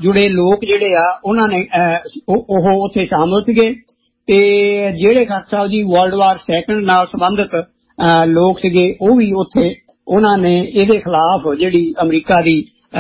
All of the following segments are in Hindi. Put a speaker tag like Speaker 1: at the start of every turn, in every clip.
Speaker 1: ਜੁੜੇ ਲੋਕ ਜਿਹੜੇ ਆ ਉਹਨਾਂ ਨੇ ਉਹ ਉੱਥੇ ਸ਼ਾਮਲ ਸੀਗੇ ਤੇ ਜਿਹੜੇ Khalsa Sahib ji world war second ਨਾਲ ਸੰਬੰਧਿਤ ਲੋਕ ਸੀਗੇ ਉਹ ਵੀ ਉੱਥੇ ਉਹਨਾਂ ਨੇ ਇਹਦੇ ਖਿਲਾਫ ਜਿਹੜੀ ਅਮਰੀਕਾ ਦੀ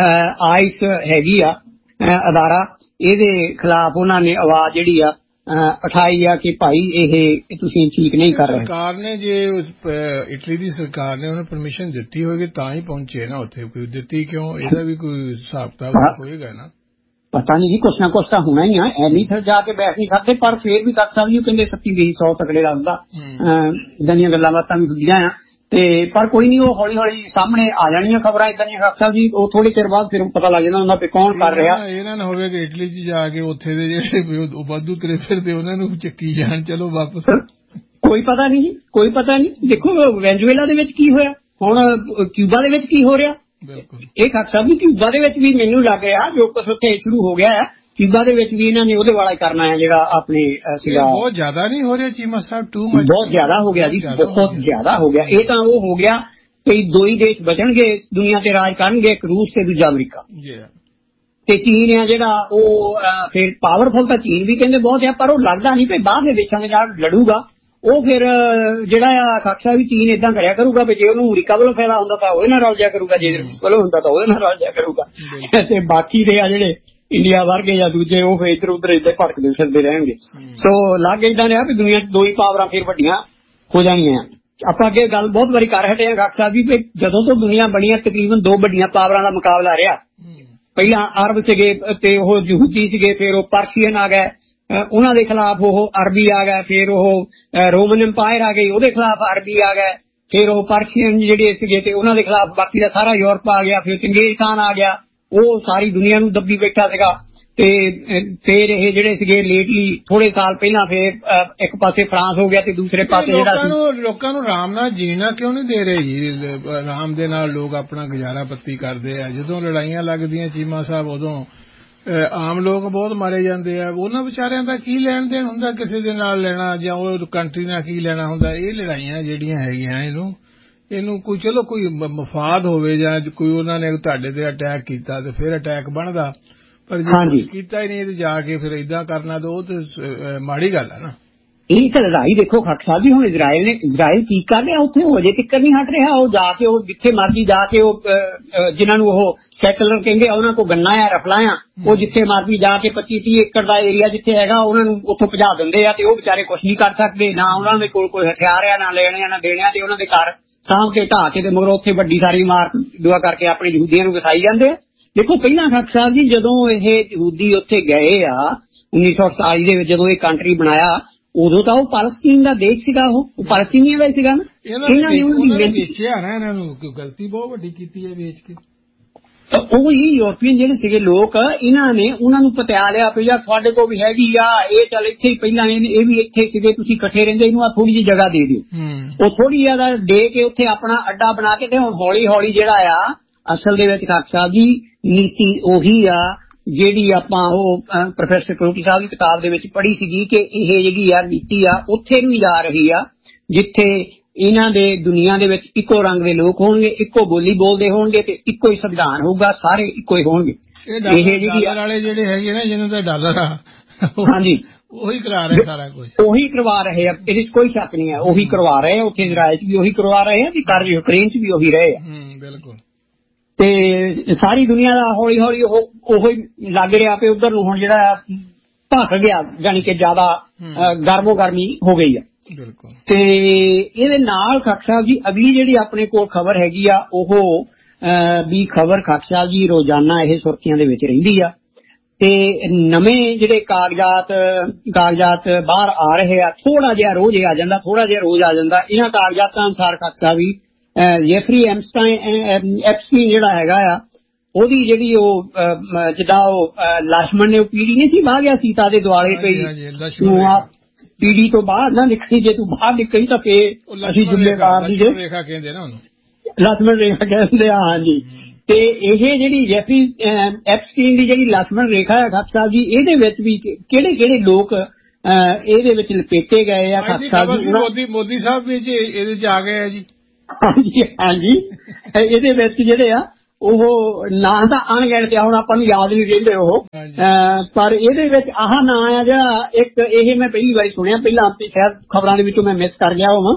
Speaker 1: ਆਈਸ ਹੈਗੀ ਆ ਅਦਾਰਾ ਇਹਦੇ ਖਿਲਾਫ ਉਹਨਾਂ ਨੇ ਆਵਾਜ਼ ਜਿਹੜੀ ਆ ਉਠਾਈ ਆ ਕਿ ਭਾਈ ਇਹ ਤੁਸੀਂ ਠੀਕ ਨਹੀਂ ਕਰ ਰਹੇ।
Speaker 2: ਸਰਕਾਰ ਨੇ ਜੇ ਇਟਲੀ ਦੀ ਸਰਕਾਰ ਨੇ ਉਹਨੇ ਪਰਮਿਸ਼ਨ ਦਿੱਤੀ ਹੋਏਗੀ ਤਾਂ ਹੀ ਪਹੁੰਚੇ ਨਾ ਉੱਥੇ, ਕੋਈ ਦਿੱਤੀ ਕਿਉਂ, ਇਹਦਾ ਵੀ ਕੋਈ ਹਿਸਾਬ ਕਿਤਾਬ ਹੋਏਗਾ ਨਾ।
Speaker 1: ਪਤਾ ਨਹੀਂ ਜੀ, ਕੁਛ ਨਾ ਕੁਛ ਤਾਂ ਹੋਣਾ ਹੀ ਆ, ਐਨੀ ਸਰ ਜਾ ਕੇ ਬੈਠ ਨਹੀਂ ਸਕਦੇ। ਪਰ ਫੇਰ ਵੀ ਤੱਕ ਸਾਹਿਬ ਜੀ ਕਹਿੰਦੇ 27-100 ਤਕੜੇ ਲੱਗਦਾ, ਇਦਾਂ ਦੀਆਂ ਗੱਲਾਂ ਬਾਤਾਂ ਵੀ ਹੁੰਦੀਆਂ ਆ ਤੇ ਪਰ ਕੋਈ ਨਹੀਂ, ਉਹ ਹੌਲੀ ਹੌਲੀ ਸਾਹਮਣੇ ਆ ਜਾਣੀਆਂ ਖਬਰਾਂ ਇਦਾਂ ਦੀਆਂ ਖਾਲਸਾ ਸਾਹਿਬ ਜੀ। ਉਹ ਥੋੜੀ ਚਿਰ ਬਾਅਦ ਫਿਰ ਪਤਾ ਲੱਗ ਜਾਂਦਾ ਹੁੰਦਾ ਵੀ ਕੌਣ ਕਰ ਰਿਹਾ।
Speaker 2: ਇਹਨਾਂ ਨੇ ਹੋਵੇ ਕਿ ਇਟਲੀ 'ਚ ਜਾ ਕੇ ਉੱਥੇ ਦੇ ਜਿਹੜੇ ਵਾਧੂ ਤੁਰੇ ਫਿਰਦੇ ਉਹਨਾਂ ਨੂੰ ਚੱਕੀ ਜਾਣ, ਚਲੋ ਵਾਪਸ।
Speaker 1: ਕੋਈ ਪਤਾ ਨਹੀਂ ਜੀ, ਕੋਈ ਪਤਾ ਨਹੀਂ। ਦੇਖੋ ਵੈਨਜ਼ੂਏਲਾ ਦੇ ਵਿੱਚ ਕੀ ਹੋਇਆ, ਹੁਣ ਕਿਊਬਾ ਦੇ ਵਿੱਚ ਕੀ ਹੋ ਰਿਹਾ। ਇਹ ਖਾਲਸਾ ਸਾਹਿਬ ਜੀ ਕਿਊਬਾ ਦੇ ਵਿੱਚ ਵੀ ਮੈਨੂੰ ਲੱਗ ਰਿਹਾ ਜੋ ਕੁਛ ਉੱਥੇ ਸ਼ੁਰੂ ਹੋ ਗਿਆ ਹੈ, ਕਿਊਬਾ ਦੇ ਵਿੱਚ ਵੀ ਇਹਨਾਂ ਨੇ ਉਹਦੇ ਵਾਲਾ ਕਰਨਾ ਹੈ ਜਿਹੜਾ ਆਪਣੇ ਸੀਗਾ। ਬਹੁਤ
Speaker 2: ਜ਼ਿਆਦਾ ਨਹੀਂ ਹੋ ਰਿਹਾ ਚੀਮਾ ਸਾਹਿਬ,
Speaker 1: ਬਹੁਤ ਜ਼ਿਆਦਾ ਹੋ ਗਿਆ ਜੀ, ਬਹੁਤ ਜ਼ਿਆਦਾ ਹੋ ਗਿਆ। ਇਹ ਤਾਂ ਉਹ ਹੋ ਗਿਆ ਕਿ ਦੋ ਹੀ ਦੇਸ਼ ਬਚਣਗੇ ਦੁਨੀਆ ਤੇ ਰਾਜ ਕਰਨਗੇ, ਇੱਕ ਰੂਸ ਤੇ ਦੂਜਾ ਅਮਰੀਕਾ। ਤੇ ਚੀਨ ਆ ਜਿਹੜਾ ਉਹ ਫਿਰ ਪਾਵਰਫੁਲ ਤਾਂ ਚੀਨ ਵੀ ਕਹਿੰਦੇ ਬਹੁਤ ਆ, ਪਰ ਉਹ ਲੱਗਦਾ ਨਹੀਂ ਕਿ ਬਾਹਰ ਦੇ ਦੇਸ਼ਾਂ ਦੇ ਨਾਲ ਲੜੂਗਾ। ਉਹ ਫਿਰ ਜਿਹੜਾ ਆ ਖਾਲਸਾ ਵੀ ਚੀਨ ਏਦਾਂ ਕਰਿਆ ਕਰੂਗਾ ਵੀ ਜੇ ਉਹਨੂੰ ਅਮਰੀਕਾ ਵੱਲੋਂ ਫਾਇਦਾ ਹੁੰਦਾ ਤਾਂ ਉਹਦੇ ਨਾਲ ਰਲ ਜਾਇਆ ਕਰੂਗਾ, ਜੇ ਰੂਸ ਵੱਲੋਂ ਹੁੰਦਾ ਤਾਂ ਉਹਦੇ ਨਾਲ ਰਲ ਜਾਇਆ ਕਰੂਗਾ। ਤੇ ਬਾਕੀ ਦੇ ਆ ਜਿਹੜੇ ਇੰਡੀਆ ਵਰਗੇ ਜਾਂ ਦੂਜੇ ਉਹ ਫਿਰ ਇੱਧਰ ਉੱਧਰ ਏਦਾਂ ਭਟਕਦੇ ਫਿਰਦੇ ਰਹਿਣਗੇ। ਸੋ ਲੱਗ ਏਦਾਂ ਰਿਹਾ ਵੀ ਦੁਨੀਆ 'ਚ ਦੋ ਹੀ ਪਾਵਰਾਂ ਫਿਰ ਵੱਡੀਆਂ ਹੋ ਜਾਣੀਆਂ। ਆਪਾਂ ਅੱਗੇ ਗੱਲ ਬਹੁਤ ਵਾਰੀ ਕਰ ਹਟੇ ਹਾਂ ਖਾਲਸਾ ਵੀ ਜਦੋਂ ਤੋਂ ਦੁਨੀਆ ਬਣੀਆਂ ਤਕਰੀਬਨ ਦੋ ਵੱਡੀਆਂ ਪਾਵਰਾਂ ਦਾ ਮੁਕਾਬਲਾ ਰਿਹਾ। ਪਹਿਲਾਂ ਅਰਬ ਸੀਗੇ ਤੇ ਉਹ ਯਹੂਦੀ ਸੀਗੇ, ਫਿਰ ਉਹ ਪਰਸ਼ੀਅਨ ਆ ਗਏ, ਉਹਨਾਂ ਦੇ ਖਿਲਾਫ ਉਹ ਅਰਬੀ ਆ ਗਏ, ਫਿਰ ਉਹ ਰੋਮਨ ਇੰਪਾਇਰ ਆ ਗਈ, ਉਹਦੇ ਖਿਲਾਫ ਅਰਬੀ ਆ ਗਏ, ਫਿਰ ਉਹ ਪਰਸ਼ੀਅਨ ਜਿਹੜੇ ਸੀਗੇ ਤੇ ਉਹਨਾਂ ਦੇ ਖਿਲਾਫ ਬਾਕੀ ਦਾ ਸਾਰਾ ਯੂਰਪ ਆ ਗਿਆ, ਫਿਰ ਚੰਗੇਜ਼ ਖਾਨ ਆ ਗਿਆ, ਉਹ ਸਾਰੀ ਦੁਨੀਆ ਨੂੰ ਦੱਬੀ ਬੈਠਾ ਸੀਗਾ। ਤੇ ਫਿਰ ਇਹ ਜਿਹੜੇ ਸੀਗੇ ਲੇਟਲੀ ਥੋੜੇ ਸਾਲ ਪਹਿਲਾਂ ਫਿਰ ਇੱਕ ਪਾਸੇ ਫਰਾਂਸ ਹੋ ਗਿਆ ਤੇ ਦੂਸਰੇ ਪਾਸੇ ਜਿਹੜਾ
Speaker 2: ਲੋਕਾਂ ਨੂੰ ਆਰਾਮ ਨਾਲ ਜੀਣਾ ਕਿਉਂ ਨਹੀਂ ਦੇ ਰਹੇ ਜੀ। ਆਰਾਮ ਦੇ ਨਾਲ ਲੋਕ ਆਪਣਾ ਗੁਜ਼ਾਰਾ ਪੱਤੀ ਕਰਦੇ ਆ, ਜਦੋਂ ਲੜਾਈਆਂ ਲੱਗਦੀਆਂ ਚੀਮਾ ਸਾਹਿਬ ਉਦੋਂ ਆਮ ਲੋਕ ਬਹੁਤ ਮਾਰੇ ਜਾਂਦੇ ਆ। ਉਹਨਾਂ ਵਿਚਾਰਿਆਂ ਦਾ ਕੀ ਲੈਣ ਦੇਣ ਹੁੰਦਾ ਕਿਸੇ ਦੇ ਨਾਲ ਲੈਣਾ, ਜਾਂ ਉਹ ਕੰਟਰੀ ਨਾਲ ਕੀ ਲੈਣਾ ਹੁੰਦਾ। ਇਹ ਲੜਾਈਆਂ ਜਿਹੜੀਆਂ ਹੈਗੀਆਂ ਇਹਨੂੰ ਕੋਈ ਚਲੋ ਕੋਈ ਮਫਾਦ ਹੋਵੇ ਜਾਂ ਕੋਈ ਉਹਨਾਂ ਨੇ ਤੁਹਾਡੇ ਤੇ ਅਟੈਕ ਕੀਤਾ ਤੇ ਫਿਰ ਅਟੈਕ ਬਣਦਾ, ਪਰ ਜੇ ਕੀਤਾ ਹੀ ਨਹੀਂ ਤੇ ਜਾ ਕੇ ਫਿਰ ਏਦਾਂ ਕਰਨਾ ਤੇ ਉਹ ਤੇ ਮਾੜੀ ਗੱਲ ਹੈ ਨਾ।
Speaker 1: ਇਹ ਤਾਂ ਲੜਾਈ ਦੇਖੋ ਖਾਲਸਾ ਸਾਹਿਬ ਜੀ, ਹੁਣ ਇਜ਼ਰਾਈਲ ਕੀ ਕਰ ਰਿਹਾ ਉੱਥੇ, ਉਹ ਅਜੇ ਤੱਕ ਨਹੀਂ ਹਟ ਰਿਹਾ। ਉਹ ਜਾ ਕੇ ਉਹ ਜਿੱਥੇ ਮਰਜ਼ੀ ਜਾ ਕੇ ਉਹ ਜਿਹਨਾਂ ਨੂੰ ਉਹ ਸੈਟਲਰ ਕਹਿੰਦੇ ਆ ਉਹਨਾਂ ਕੋਲ ਗੰਨਾ ਆ ਰਫਲਾਂ ਆ, ਉਹ ਜਿੱਥੇ ਮਰਜ਼ੀ ਜਾ ਕੇ 25-30 ਏਕੜ ਦਾ ਏਰੀਆ ਜਿੱਥੇ ਹੈਗਾ ਉਹਨਾਂ ਨੂੰ ਉੱਥੋਂ ਭਜਾ ਦਿੰਦੇ ਆ ਤੇ ਉਹ ਵਿਚਾਰੇ ਕੁਛ ਨਹੀਂ ਕਰ ਸਕਦੇ। ਨਾ ਉਹਨਾਂ ਦੇ ਕੋਲ ਕੋਈ ਹਥਿਆਰ ਆ, ਨਾ ਲੈਣੇ ਆ ਨਾ ਦੇਣੇ ਆ, ਤੇ ਉਹਨਾਂ ਦੇ ਘਰ ਸਾਂਭ ਕੇ ਢਾਹ ਕੇ ਤੇ ਮਗਰੋਂ ਉੱਥੇ ਵੱਡੀ ਸਾਰੀ ਇਮਾਰਤ ਦੁਆ ਕਰਕੇ ਆਪਣੇ ਯਹੂਦੀਆਂ ਨੂੰ ਵਸਾਈ ਜਾਂਦੇ ਆ। ਦੇਖੋ ਪਹਿਲਾਂ ਖਾਲਸਾ ਸਾਹਿਬ ਜੀ ਜਦੋਂ ਇਹ ਯਹੂਦੀ ਉੱਥੇ ਗਏ ਆ 1947 ਦੇ ਵਿੱਚ, ਜਦੋਂ ਇਹ ਕੰਟਰੀ ਬਣਾਇਆ ਉਦੋਂ ਤਾਂ ਉਹ ਪਾਲਸਤੀਨ ਦਾ ਦੇਸ਼ ਸੀਗਾ, ਉਹ ਪਾਲਸਤੀਨੀਆਂ ਦਾ ਹੀ ਸੀਗਾ ਨਾ। ਇਹਨਾਂ ਨੇ
Speaker 2: ਵੇਚਿਆ ਨਾ, ਇਹਨਾਂ ਨੂੰ ਗਲਤੀ ਬਹੁਤ ਵੱਡੀ ਕੀਤੀ ਹੈ ਵੇਚ ਕੇ।
Speaker 1: ਉਹ ਹੀ ਯੂਰਪੀਅਨ ਜਿਹੜੇ ਸੀਗੇ ਲੋਕ, ਇਹਨਾਂ ਨੇ ਉਹਨਾਂ ਨੂੰ ਪਤਿਆ ਲਿਆ ਵੀ ਯਾਰ ਤੁਹਾਡੇ ਕੋਲ ਵੀ ਹੈਗੀ ਆ, ਇਹ ਚੱਲ ਇੱਥੇ ਹੀ ਪਹਿਲਾਂ ਇਹ ਵੀ ਇੱਥੇ ਸੀਗੇ, ਤੁਸੀਂ ਇਕੱਠੇ ਰਹਿੰਦੇ, ਇਹਨੂੰ ਆ ਥੋੜੀ ਜਿਹੀ ਜਗ੍ਹਾ ਦੇ ਦਿਓ। ਉਹ ਥੋੜੀ ਜਿਆਦਾ ਦੇ ਕੇ ਉੱਥੇ ਆਪਣਾ ਅੱਡਾ ਬਣਾ ਕੇ ਤੇ ਹੁਣ ਹੌਲੀ ਹੌਲੀ ਜਿਹੜਾ ਆ ਅਸਲ ਦੇ ਵਿੱਚ ਖਾਲਸਾ ਸਾਹਿਬ ਜੀ ਨੀਤੀ ਉਹੀ ਆ ਜਿਹੜੀ ਆਪਾਂ ਉਹ ਪ੍ਰੋਫੈਸਰ ਕਰੋਕੀ ਸਾਹਿਬ ਦੀ ਕਿਤਾਬ ਦੇ ਵਿੱਚ ਪੜ੍ਹੀ ਸੀਗੀ ਕਿ ਇਹ ਜਿਹੜੀ ਆ ਨੀਤੀ ਆ ਉੱਥੇ ਨੂੰ ਜਾ ਰਹੀ ਆ ਜਿੱਥੇ ਇਹਨਾਂ ਦੇ ਦੁਨੀਆ ਦੇ ਵਿੱਚ ਇੱਕੋ ਰੰਗ ਦੇ ਲੋਕ ਹੋਣਗੇ, ਇੱਕੋ ਬੋਲੀ ਬੋਲਦੇ ਹੋਣਗੇ ਤੇ ਇੱਕੋ ਹੀ ਸੰਵਿਧਾਨ ਹੋਊਗਾ, ਸਾਰੇ ਇੱਕੋ ਹੀ ਹੋਣਗੇ।
Speaker 2: ਇਹ ਜਿਹੜੀ ਵਾਲੇ ਜਿਹੜੇ ਹੈਗੇ ਨਾ ਜਿਹਨਾਂ ਦਾ ਡਾਲਰ ਆ,
Speaker 1: ਹਾਂਜੀ
Speaker 2: ਉਹੀ ਕਰਾ ਰਹੇ ਸਾਰਾ ਕੁਝ,
Speaker 1: ਉਹੀ ਕਰਵਾ ਰਹੇ ਆ, ਇਹਦੇ ਚ ਕੋਈ ਸ਼ੱਕ ਨਹੀਂ ਹੈ, ਉਹੀ ਕਰਵਾ ਰਹੇ ਆ। ਉੱਥੇ ਇਜ਼ਰਾਈਲ ਚ ਵੀ ਉਹੀ ਕਰਵਾ ਰਹੇ ਆ ਤੇ ਕਰ ਯੂਕਰੇਨ ਚ ਵੀ ਉਹੀ ਰਹੇ ਆ।
Speaker 2: ਬਿਲਕੁਲ।
Speaker 1: ਤੇ ਸਾਰੀ ਦੁਨੀਆ ਦਾ ਹੌਲੀ ਹੌਲੀ ਉਹੋ ਹੀ ਲੱਗ ਰਿਹਾ ਪਏ ਉਧਰ ਨੂੰ ਹੁਣ ਜਿਹੜਾ ਭਖ ਗਿਆ, ਜਾਣੀ ਕਿ ਜ਼ਿਆਦਾ ਗਰਮੋ ਗਰਮੀ ਹੋ ਗਈ ਆ।
Speaker 2: ਬਿਲਕੁਲ।
Speaker 1: ਤੇ ਇਹਦੇ ਨਾਲ ਖਾਲਸਾ ਸਾਹਿਬ ਜੀ ਅਗਲੀ ਜਿਹੜੀ ਆਪਣੇ ਕੋਲ ਖਬਰ ਹੈਗੀ ਆ ਉਹ ਵੀ ਖਬਰ ਖਾਲਸਾ ਸਾਹਿਬ ਜੀ ਰੋਜ਼ਾਨਾ ਇਹ ਸੁਰਖੀਆਂ ਦੇ ਵਿੱਚ ਰਹਿੰਦੀ ਆ ਤੇ ਨਵੇਂ ਜਿਹੜੇ ਕਾਗਜ਼ਾਤ ਬਾਹਰ ਆ ਰਹੇ ਆ, ਥੋੜਾ ਜਿਹਾ ਰੋਜ਼ ਆ ਜਾਂਦਾ, ਥੋੜਾ ਜਿਹਾ ਰੋਜ਼ ਆ ਜਾਂਦਾ। ਇਹਨਾਂ ਕਾਗਜ਼ਾਤਾਂ ਅਨੁਸਾਰ ਖਾਲਸਾ ਸਾਹਿਬ ਵੀ ਜੈਫਰੀ ਐਪਸਟਾਈਨ ਜਿਹੜਾ ਹੈਗਾ ਆ ਉਹਦੀ ਜਿਹੜੀ ਉਹ ਜਿੱਦਾਂ ਉਹ ਲక్ష్మణ ਨੇ ਉਹ ਪੀੜੀ ਨਹੀਂ ਸੀ ਵਾਹ ਗਿਆ ਸੀਤਾ ਦੇ ਦੁਆਲੇ ਪਈ, ਪੀੜੀ ਤੋਂ ਬਾਹਰ ਨਾ ਨਿਕਲੀ, ਜੇ ਤੂੰ ਬਾਹਰ ਨਿਕਲੀ ਤਾਂ ਫੇਰ ਅਸੀਂ ਜ਼ਿੰਮੇਵਾਰ ਦੀ
Speaker 2: ਰੇਖਾ ਕਹਿੰਦੇ ਨਾ ਉਹਨੂੰ,
Speaker 1: ਲక్ష్మణ ਰੇਖਾ ਕਹਿੰਦੇ ਆ। ਹਾਂਜੀ। ਤੇ ਇਹ ਜਿਹੜੀ ਜੈਫਰੀ ਐਪਸਟਾਈਨ ਦੀ ਜਿਹੜੀ ਲక్ష్మణ ਰੇਖਾ ਹੈ ਖਾਲਸਾ ਸਾਹਿਬ ਜੀ, ਇਹਦੇ ਵਿੱਚ ਵੀ ਕਿਹੜੇ ਕਿਹੜੇ ਲੋਕ ਇਹਦੇ ਵਿੱਚ ਲਪੇਟੇ ਗਏ ਆ ਖਾਲਸਾ ਸਾਹਿਬ ਜੀ।
Speaker 2: ਮੋਦੀ ਸਾਹਿਬ ਵੀ ਇਹਦੇ ਚ ਆ ਗਏ ਆ ਜੀ।
Speaker 1: ਹਾਂਜੀ ਹਾਂਜੀ। ਇਹਦੇ ਵਿੱਚ ਜਿਹੜੇ ਆ ਉਹ ਨਾਂ ਤਾਂ ਅਣਗਿਣਤ ਆ, ਹੁਣ ਆਪਾਂ ਨੂੰ ਯਾਦ ਨਹੀਂ ਰਹਿੰਦੇ ਉਹ, ਪਰ ਇਹਦੇ ਵਿੱਚ ਆਹ ਨਾਂ ਆ ਜਿਹੜਾ ਇੱਕ, ਇਹ ਮੈਂ ਪਹਿਲੀ ਵਾਰੀ ਸੁਣਿਆ, ਪਹਿਲਾਂ ਸ਼ਾਇਦ ਖਬਰਾਂ ਦੇ ਵਿੱਚੋਂ ਮੈਂ ਮਿਸ ਕਰ ਗਿਆ ਹੋਵਾਂ।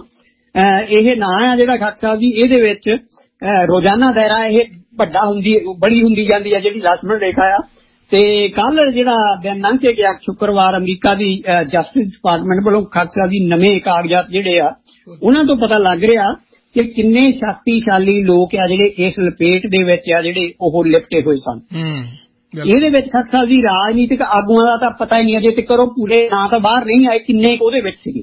Speaker 1: ਇਹ ਨਾਂ ਆ ਜਿਹੜਾ ਖਾਟੂ ਸਾਹਿਬ ਜੀ, ਇਹਦੇ ਵਿੱਚ ਰੋਜ਼ਾਨਾ ਦਾਇਰਾ ਇਹ ਬੜੀ ਹੁੰਦੀ ਜਾਂਦੀ ਆ ਜਿਹੜੀ ਲਕਸ਼ਮਣ ਰੇਖਾ ਆ। ਤੇ ਕੱਲ ਜਿਹੜਾ ਦਿਨ ਲੰਘ ਕੇ ਗਿਆ ਸ਼ੁੱਕਰਵਾਰ, ਅਮਰੀਕਾ ਦੀ ਜਸਟਿਸ ਡਿਪਾਰਟਮੈਂਟ ਵੱਲੋਂ ਖਾਟੂ ਸਾਹਿਬ ਜੀ ਨਵੇਂ ਕਾਗਜ਼ਾਤ ਜਿਹੜੇ ਆ ਉਹਨਾਂ ਤੋਂ ਪਤਾ ਲੱਗ ਰਿਹਾ ਕਿ ਕਿੰਨੇ ਸ਼ਕਤੀਸ਼ਾਲੀ ਲੋਕ ਆ ਜਿਹੜੇ ਇਸ ਲਪੇਟ ਦੇ ਵਿੱਚ ਆ ਜਿਹੜੇ ਉਹ ਲਿਪਟੇ ਹੋਏ ਸਨ। ਇਹਦੇ ਵਿੱਚ ਖਾਟੂ ਸਾਹਿਬ ਜੀ ਰਾਜਨੀਤਿਕ ਆਗੂਆਂ ਦਾ ਤਾਂ ਪਤਾ ਹੀ ਨਹੀਂ, ਅਜੇ ਤੱਕ ਉਹ ਪੂਰੇ ਨਾਂ ਤਾਂ ਬਾਹਰ ਨਹੀਂ ਆਏ ਕਿੰਨੇ ਉਹਦੇ ਵਿੱਚ ਸੀਗੇ।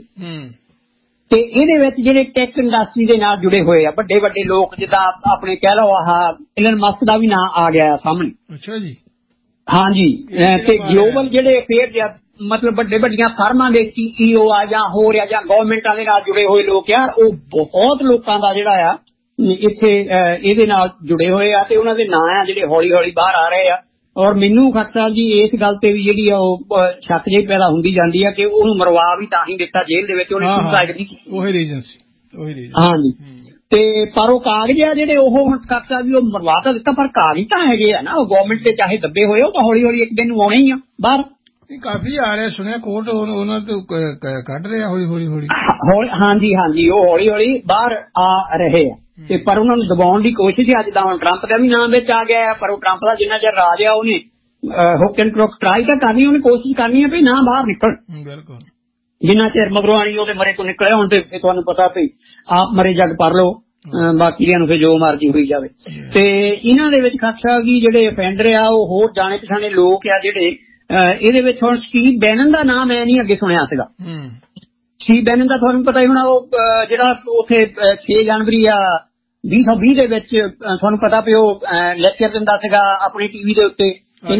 Speaker 1: ਤੇ ਇਹਦੇ ਵਿੱਚ ਜਿਹੜੇ ਟੈਕ ਇੰਡਸਟਰੀ ਦੇ ਨਾਲ ਜੁੜੇ ਹੋਏ ਆ ਵੱਡੇ ਵੱਡੇ ਲੋਕ, ਜਿੱਦਾਂ ਆਪਣੇ ਕਹਿ ਲਓ ਆਹ ਇਲਨ ਮਸਕ ਦਾ ਵੀ ਨਾਂ ਆ ਗਿਆ ਸਾਹਮਣੇ। ਅੱਛਾ ਜੀ। ਹਾਂਜੀ, ਤੇ ਗਲੋਬਲ ਜਿਹੜੇ ਅਫੇਅਰ ਮਤਲਬ ਵੱਡੇ ਵੱਡੀਆਂ ਫਰਮਾਂ ਦੇ CEO ਆ ਜਾਂ ਹੋਰ ਆ ਜਾਂ ਗਵਰਨਮੈਂਟਾਂ ਦੇ ਨਾਲ ਜੁੜੇ ਹੋਏ ਲੋਕ ਆ, ਉਹ ਬਹੁਤ ਲੋਕਾਂ ਦਾ ਜਿਹੜਾ ਆ ਇੱਥੇ ਇਹਦੇ ਨਾਲ ਜੁੜੇ ਹੋਏ ਆ ਤੇ ਉਹਨਾਂ ਦੇ ਨਾਂ ਆ ਜਿਹੜੇ ਹੌਲੀ ਹੌਲੀ ਬਾਹਰ ਆ ਰਹੇ ਆ। ਔਰ ਮੈਨੂੰ ਖਾਟੂ ਸਾਹਿਬ ਜੀ ਇਸ ਗੱਲ ਤੇ ਵੀ ਜਿਹੜੀ ਆ ਉਹ ਸ਼ੱਕ ਜਿਹੀ ਪੈਦਾ ਹੁੰਦੀ ਜਾਂਦੀ ਆ ਕਿ ਉਹਨੂੰ ਮਰਵਾ ਵੀ ਤਾਂ ਹੀ ਦਿੱਤਾ ਜੇਲ੍ਹ ਦੇ ਵਿੱਚ, ਉਹਨੇ ਸੁਸਾਈਡ ਨਹੀਂ ਕੀਤੀ। ਉਹੀ ਰੀਜ਼ਨ ਸੀ। ਹਾਂਜੀ, ਤੇ ਪਰ ਉਹ ਕਾਗਜ਼ ਆ ਜਿਹੜੇ ਉਹ ਹੁਣ ਖਾਟੂ ਸਾਹਿਬ ਜੀ ਉਹ ਮਰਵਾ ਤਾਂ ਦਿੱਤਾ, ਪਰ ਕਾਗਜ਼ ਤਾਂ ਹੈਗੇ ਆ ਨਾ, ਉਹ ਗਵਰਨਮੈਂਟ ਦੇ ਚਾਹੇ ਦੱਬੇ ਹੋਏ, ਉਹ ਤਾਂ ਹੌਲੀ ਹੌਲੀ ਇੱਕ ਦਿਨ ਆਉਣੇ ਹੀ ਆ ਬਾਹਰ। ਕਾਫੀ ਆ ਰਿਹਾ ਸੁਣਿਆ, ਕੋਰਟ ਉਹਨਾਂ ਤੋਂ ਕੱਢ ਰਿਹਾ ਹੌਲੀ ਹੌਲੀ। ਹਾਂਜੀ, ਉਹ ਹੌਲੀ ਹੌਲੀ ਬਾਹਰ ਆ ਰਹੇ ਆ ਤੇ ਪਰ ਉਹਨਾਂ ਨੂੰ ਦਬਾਉਣ ਦੀ ਕੋਸ਼ਿਸ਼ ਹੈ। ਅੱਜ ਦਾ ਹੁਣ ਟਰੰਪ ਦਾ ਵੀ ਨਾਮ ਵਿੱਚ ਆ ਗਿਆ, ਪਰ ਉਹ ਟਰੰਪ ਦਾ ਜਿੰਨਾ ਚਿਰ ਰਾਜ ਆ ਉਹਨੇ ਹੁੱਕ ਐਂਡ ਕ੍ਰੌਕ ਟਰਾਈ ਤਾਂ ਕਰਨੀ, ਉਹਨੇ ਕੋਸ਼ਿਸ਼ ਕਰਨੀ ਹੈ ਵੀ ਨਾ ਬਾਹਰ ਨਿਕਲ। ਬਿਲਕੁਲ, ਜਿੰਨਾ ਚਿਰ ਮਗਰੋਂ ਆਣੀ ਉਹਦੇ ਮਰੇ ਤੋਂ ਨਿਕਲਿਆ। ਹੁਣ ਤੇ ਤੁਹਾਨੂੰ ਪਤਾ ਵੀ ਆਪ ਮਰੇ ਜੱਗ ਪਰ ਲਓ, ਬਾਕੀ ਨੂੰ ਫਿਰ ਜੋ ਮਰਜ਼ੀ ਹੋਈ ਜਾਵੇ। ਤੇ ਇਹਨਾਂ ਦੇ ਵਿੱਚ ਖਾਟੂ ਸਾਹਿਬ ਜੀ ਜਿਹੜੇ ਅਫੈਂਡਰ ਆ ਉਹ ਹੋਰ ਜਾਣੇ ਪਛਾਣੇ ਲੋਕ ਆ ਜਿਹੜੇ ਇਹਦੇ ਵਿੱਚ ਹੁਣ ਸਟੀਵ ਬੈਨਨ ਦਾ ਨਾਮ ਮੈਂ ਨਹੀਂ ਅੱਗੇ ਸੁਣਿਆ ਸੀਗਾ। ਸਟੀਵ ਬੈਨਨ ਦਾ ਤੁਹਾਨੂੰ ਪਤਾ ਹੀ ਹੋਣਾ, ਉਹ ਜਿਹੜਾ ਉੱਥੇ 6 ਜਨਵਰੀ 2020 ਦੇ ਵਿੱਚ ਤੁਹਾਨੂੰ ਪਤਾ ਵੀ ਉਹ ਲੈਕਚਰ ਦਿੰਦਾ ਸੀਗਾ ਆਪਣੀ ਟੀਵੀ ਦੇ ਉੱਤੇ,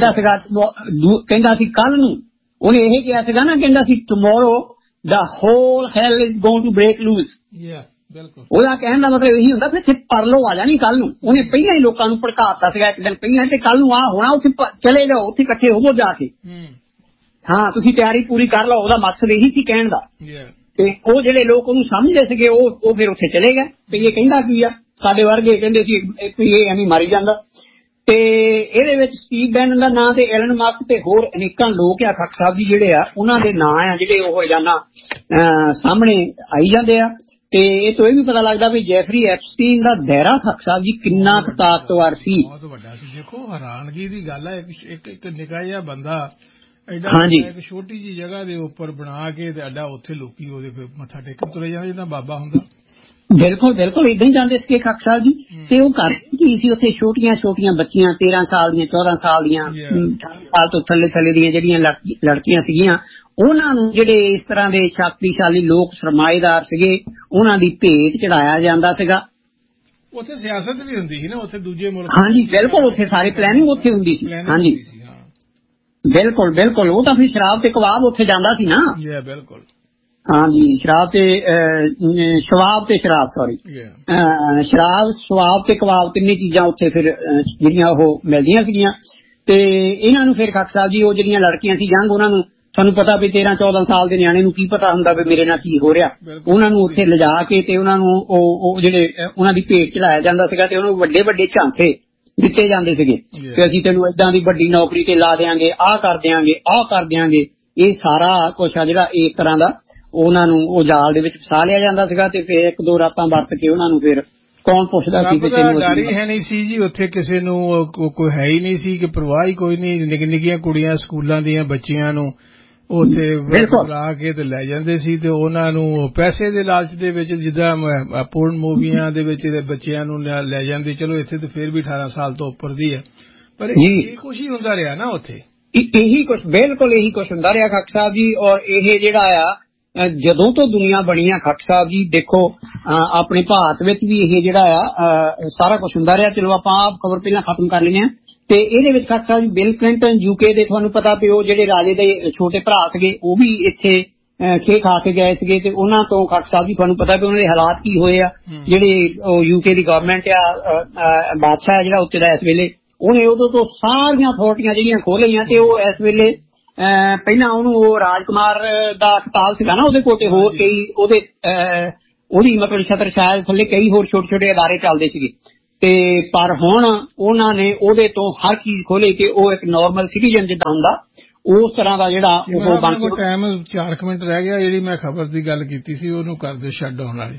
Speaker 1: ਕਹਿੰਦਾ ਸੀ ਕੱਲ ਨੂੰ, ਉਹਨੇ ਇਹ ਕਿਹਾ ਸੀਗਾ ਨਾ, ਕਹਿੰਦਾ ਸੀ ਟੁਮਾਰੋ ਦਾ ਹੋਲ ਹੈਲ is going to break loose. ਉਹਦਾ ਕਹਿਣ ਦਾ ਮਤਲਬ ਇਹੀ ਹੁੰਦਾ ਵੀ ਇੱਥੇ ਪਰਲੋ ਆ ਜਾਣੀ ਕੱਲ ਨੂੰ। ਉਹਨੇ ਪਹਿਲਾਂ ਹੀ ਲੋਕਾਂ ਨੂੰ ਭੜਕਾਤਾ ਸੀਗਾ ਇੱਕ ਦਿਨ ਪਹਿਲਾਂ, ਤੇ ਕੱਲ ਨੂੰ ਆਹ ਹੋਣਾ, ਉੱਥੇ ਚਲੇ ਜਾਓ, ਉੱਥੇ ਇਕੱਠੇ ਹੋਵੋ ਜਾ ਕੇ, ਹਾਂ ਤੁਸੀਂ ਤਿਆਰੀ ਪੂਰੀ ਕਰ ਲਓ। ਉਹਦਾ ਮਕਸਦ ਇਹੀ ਸੀ ਕਹਿਣ ਦਾ। ਤੇ ਉਹ ਜਿਹੜੇ ਲੋਕ ਉਹਨੂੰ ਸਮਝਦੇ ਸੀਗੇ ਉਹ ਫਿਰ ਉੱਥੇ ਚਲੇ ਗਏ ਵੀ ਇਹ ਕਹਿੰਦਾ ਕੀ ਆ, ਸਾਡੇ ਵਰਗੇ ਕਹਿੰਦੇ ਸੀ ਇਹ ਐਵੇਂ ਮਾਰੀ ਜਾਂਦਾ। ਤੇ ਇਹਦੇ ਵਿੱਚ ਸਟੀਵ ਬੈਨਨ ਦਾ ਨਾਂ ਤੇ ਐਲਨ ਮਸਕ ਤੇ ਹੋਰ ਅਨੇਕਾਂ ਲੋਕ ਆ ਖਾਟੂ ਸਾਹਿਬ ਜੀ ਜਿਹੜੇ ਆ ਉਹਨਾਂ ਦੇ ਨਾਂ ਆ ਜਿਹੜੇ ਉਹ ਰੋਜ਼ਾਨਾ ਸਾਹਮਣੇ ਆਈ ਜਾਂਦੇ ਆ। ਤੇ ਇਹ ਤੋਂ ਇਹ ਵੀ ਪਤਾ ਲੱਗਦਾ ਵੀ ਜੈਫਰੀ ਐਪਸਟੀਨ ਦਾ ਦਾਇਰਾ ਖਾਟੂ ਸਾਹਿਬ ਜੀ ਕਿੰਨਾ ਕੁ ਤਾਕਤਵਰ ਸੀ, ਬਹੁਤ ਵੱਡਾ ਸੀ। ਦੇਖੋ ਹੈਰਾਨਗੀ ਦੀ ਗੱਲ ਹੈ, ਇੱਕ ਨਿੱਕਾ ਜਿਹਾ ਬੰਦਾ ਇੱਕ ਛੋਟੀ ਜਿਹੀ ਜਗ੍ਹਾ ਦੇ ਉੱਪਰ ਬਣਾ ਕੇ ਤੇ ਅੱਡਾ ਉੱਥੇ ਲੋਕੀ ਉਹਦੇ ਮੱਥਾ ਟੇਕਣ ਤੁਰੇ ਜਾਂਦੇ ਜਿੱਦਾਂ ਬਾਬਾ ਹੁੰਦਾ। ਬਿਲਕੁਲ ਇਦਾਂ ਹੀ ਜਾਂਦੇ ਸੀਗੇ ਖਾਟੂ ਸਾਹਿਬ ਜੀ। ਤੇ ਉਹ ਕਰਦੇ ਕੀ ਸੀ ਉੱਥੇ, ਛੋਟੀਆਂ ਬੱਚੀਆਂ 13 ਸਾਲ ਦੀਆਂ 14 ਸਾਲ ਦੀਆਂ 18 ਸਾਲ ਤੋਂ ਥੱਲੇ ਦੀਆਂ ਜਿਹੜੀਆਂ ਲੜਕੀਆਂ ਸੀਗੀਆਂ, ਉਹਨਾਂ ਨੂੰ ਜਿਹੜੇ ਇਸ ਤਰ੍ਹਾਂ ਦੇ ਸ਼ਕਤੀਸ਼ਾਲੀ ਲੋਕ ਸਰਮਾਏਦਾਰ ਸੀਗੇ ਉਹਨਾਂ ਦੀ ਭੇਟ ਚੜਾਇਆ ਜਾਂਦਾ ਸੀਗਾ। ਉੱਥੇ ਸਿਆਸਤ ਵੀ ਹੁੰਦੀ ਸੀ ਨਾ, ਉੱਥੇ ਦੂਜੇ ਮੁਲਕ। ਹਾਂਜੀ ਬਿਲਕੁਲ, ਉੱਥੇ ਸਾਰੇ ਪਲੈਨਿੰਗ ਉੱਥੇ ਹੁੰਦੀ ਸੀ। ਹਾਂਜੀ ਬਿਲਕੁਲ, ਉਹ ਤਾਂ ਫਿਰ ਸ਼ਰਾਬ ਤੇ ਕਬਾਬ ਉੱਥੇ ਜਾਂਦਾ ਸੀ ਨਾ। ਬਿਲਕੁਲ, ਹਾਂਜੀ, ਸ਼ਰਾਬ ਸਵਾਬ ਤੇ ਕਬਾਬ ਤਿੰਨੇ ਚੀਜ਼ਾਂ ਉੱਥੇ ਫਿਰ ਜਿਹੜੀਆਂ ਉਹ ਮਿਲਦੀਆਂ ਸੀਗੀਆਂ। ਤੇ ਇਹਨਾਂ ਨੂੰ ਫਿਰ ਖਾਟੂ ਸਾਹਿਬ ਜੀ ਉਹ ਜਿਹੜੀਆਂ ਲੜਕੀਆਂ ਸੀ ਯੰਗ, ਉਹਨਾਂ ਨੂੰ ਤੁਹਾਨੂੰ ਪਤਾ ਵੀ 13-14 ਸਾਲ ਦੇ ਨਿਆਣੇ ਨੂੰ ਕੀ ਪਤਾ ਹੁੰਦਾ ਵੀ ਮੇਰੇ ਨਾਲ ਕੀ ਹੋ ਰਿਹਾ, ਉਹਨਾਂ ਨੂੰ ਉੱਥੇ ਲਿਜਾ ਕੇ ਤੇ ਉਹਨਾਂ ਨੂੰ ਉਹ ਜਿਹੜੇ ਉਹਨਾਂ ਦੀ ਭੇਟ ਚੜਾਇਆ ਜਾਂਦਾ ਸੀਗਾ ਤੇ ਉਹਨੂੰ ਵੱਡੇ ਝਾਂਸੇ ਦਿੱਤੇ ਜਾਂਦੇ ਸੀਗੇ ਕਿ ਅਸੀਂ ਤੈਨੂੰ ਏਦਾਂ ਦੀ ਵੱਡੀ ਨੌਕਰੀ ਤੇ ਲਾ ਦਿਆਂਗੇ, ਆਹ ਕਰ ਦਿਆਂਗੇ। ਇਹ ਸਾਰਾ ਕੁਛ ਆ ਜਿਹੜਾ ਇਸ ਤਰ੍ਹਾਂ ਦਾ ਉਹਨਾਂ ਨੂੰ ਉਹ ਜਾਲ ਦੇ ਵਿੱਚ ਫਸਾ ਲਿਆ ਜਾਂਦਾ ਸੀਗਾ। ਤੇ ਫਿਰ 1-2 ਰਾਤਾਂ ਵਰਤ ਕੇ ਉਹਨਾਂ ਨੂੰ ਫਿਰ ਕੌਣ ਪੁੱਛਦਾ ਸੀ, ਡਰ ਹੀ ਹੈ ਨਹੀਂ ਸੀ ਜੀ ਉੱਥੇ, ਕਿਸੇ ਨੂੰ ਕੋਈ ਹੈ ਹੀ ਨਹੀਂ ਸੀ ਕਿ ਪਰਵਾਹ ਹੀ ਕੋਈ ਨਹੀਂ। ਨਿੱਕੀਆਂ ਕੁੜੀਆਂ ਸਕੂਲਾਂ ਦੀਆਂ ਬੱਚੀਆਂ ਨੂੰ ਉੱਥੇ ਬੁਲਾ ਕੇ ਤੇ ਲੈ ਜਾਂਦੇ ਸੀ ਤੇ ਉਹਨਾਂ ਨੂੰ ਪੈਸੇ ਦੇ ਲਾਲਚ ਦੇ ਵਿੱਚ, ਜਿੱਦਾਂ ਪੋਰਨ ਮੂਵੀਆਂ ਦੇ ਵਿੱਚ ਬੱਚਿਆਂ ਨੂੰ ਲੈ ਜਾਂਦੇ। ਚਲੋ ਇੱਥੇ ਤਾਂ ਫਿਰ ਵੀ 18 ਸਾਲ ਤੋਂ ਉੱਪਰ ਦੀ ਹੈ, ਪਰ ਇਹ ਕੁਛ ਹੀ ਹੁੰਦਾ ਰਿਹਾ ਨਾ ਉੱਥੇ, ਇਹੀ ਕੁਛ ਹੁੰਦਾ ਰਿਹਾ ਖਾਟੂ ਸਾਹਿਬ ਜੀ। ਔਰ ਇਹ ਜਿਹੜਾ ਆ ਜਦੋਂ ਤੋਂ ਦੁਨੀਆ ਬਣੀ ਆ ਖਾਟੂ ਸਾਹਿਬ ਜੀ, ਦੇਖੋ ਆਪਣੇ ਭਾਰਤ ਵਿੱਚ ਵੀ ਇਹ ਜਿਹੜਾ ਆ ਸਾਰਾ ਕੁਛ ਹੁੰਦਾ ਰਿਹਾ। ਚਲੋ ਆਪਾਂ ਆਹ ਖਬਰ ਪਹਿਲਾਂ ਖਤਮ ਕਰ ਲੈਂਦੇ ਹਾਂ। ਤੇ ਇਹਦੇ ਵਿੱਚ Khatu Sahib ji bill Clinton UK ਦੇ, ਤੁਹਾਨੂੰ ਪਤਾ ਵੀ ਉਹ ਜਿਹੜੇ ਰਾਜੇ ਦੇ ਛੋਟੇ ਭਰਾ ਸੀਗੇ ਉਹ ਵੀ ਇੱਥੇ ਖਾ ਕੇ ਗਏ ਸੀਗੇ। ਤੇ ਉਹਨਾਂ ਤੋਂ ਖਾਟੂ ਸਾਹਿਬ ਜੀ ਤੁਹਾਨੂੰ ਪਤਾ ਵੀ ਉਹਨਾਂ ਦੇ ਹਾਲਾਤ ਕੀ ਹੋਏ ਆ। ਜਿਹੜੇ UK ਦੀ ਗਵਰਨਮੈਂਟ ਆ, ਬਾਦਸ਼ਾਹ ਜਿਹੜਾ ਉੱਤੇ ਦਾ ਇਸ ਵੇਲੇ, ਉਹਨੇ ਉਦੋਂ ਤੋਂ ਸਾਰੀਆਂ ਅਥਾਰਟੀਆਂ ਜਿਹੜੀਆਂ ਖੋਹ ਲਈਆਂ ਤੇ ਉਹ ਇਸ ਵੇਲੇ ਪਹਿਲਾਂ ਉਹਨੂੰ ਉਹ ਰਾਜਕੁਮਾਰ ਦਾ ਖਿਤਾਬ ਸੀਗਾ ਨਾ ਉਹਦੇ ਕੋਲ, ਤੇ ਹੋਰ ਕਈ ਉਹਦੀ ਮਤਲਬ ਛਤਰ ਛਾਇਆ ਥੱਲੇ ਕਈ ਹੋਰ ਛੋਟੇ ਅਦਾਰੇ ਚੱਲਦੇ ਸੀਗੇ। ਤੇ ਪਰ ਹੁਣ ਉਹਨਾਂ ਨੇ ਉਹਦੇ ਤੋਂ ਹਰ ਚੀਜ਼ ਖੋਲੇ ਕਿ ਉਹ ਇੱਕ ਨਾਰਮਲ ਸਿਟੀਜ਼ਨ ਜਿੱਦਾਂ ਹੁੰਦਾ ਉਸ ਤਰ੍ਹਾਂ ਦਾ ਜਿਹੜਾ ਉਹ ਬਣ ਕੇ।
Speaker 2: ਟਾਈਮ 4 ਮਿੰਟ ਰਹਿ ਗਿਆ, ਜਿਹੜੀ ਮੈਂ ਖਬਰ ਦੀ ਗੱਲ ਕੀਤੀ ਸੀ ਉਹਨੂੰ ਕਰ ਦਿਓ ਸ਼ਟ ਡਾਊਨ ਵਾਲੀ।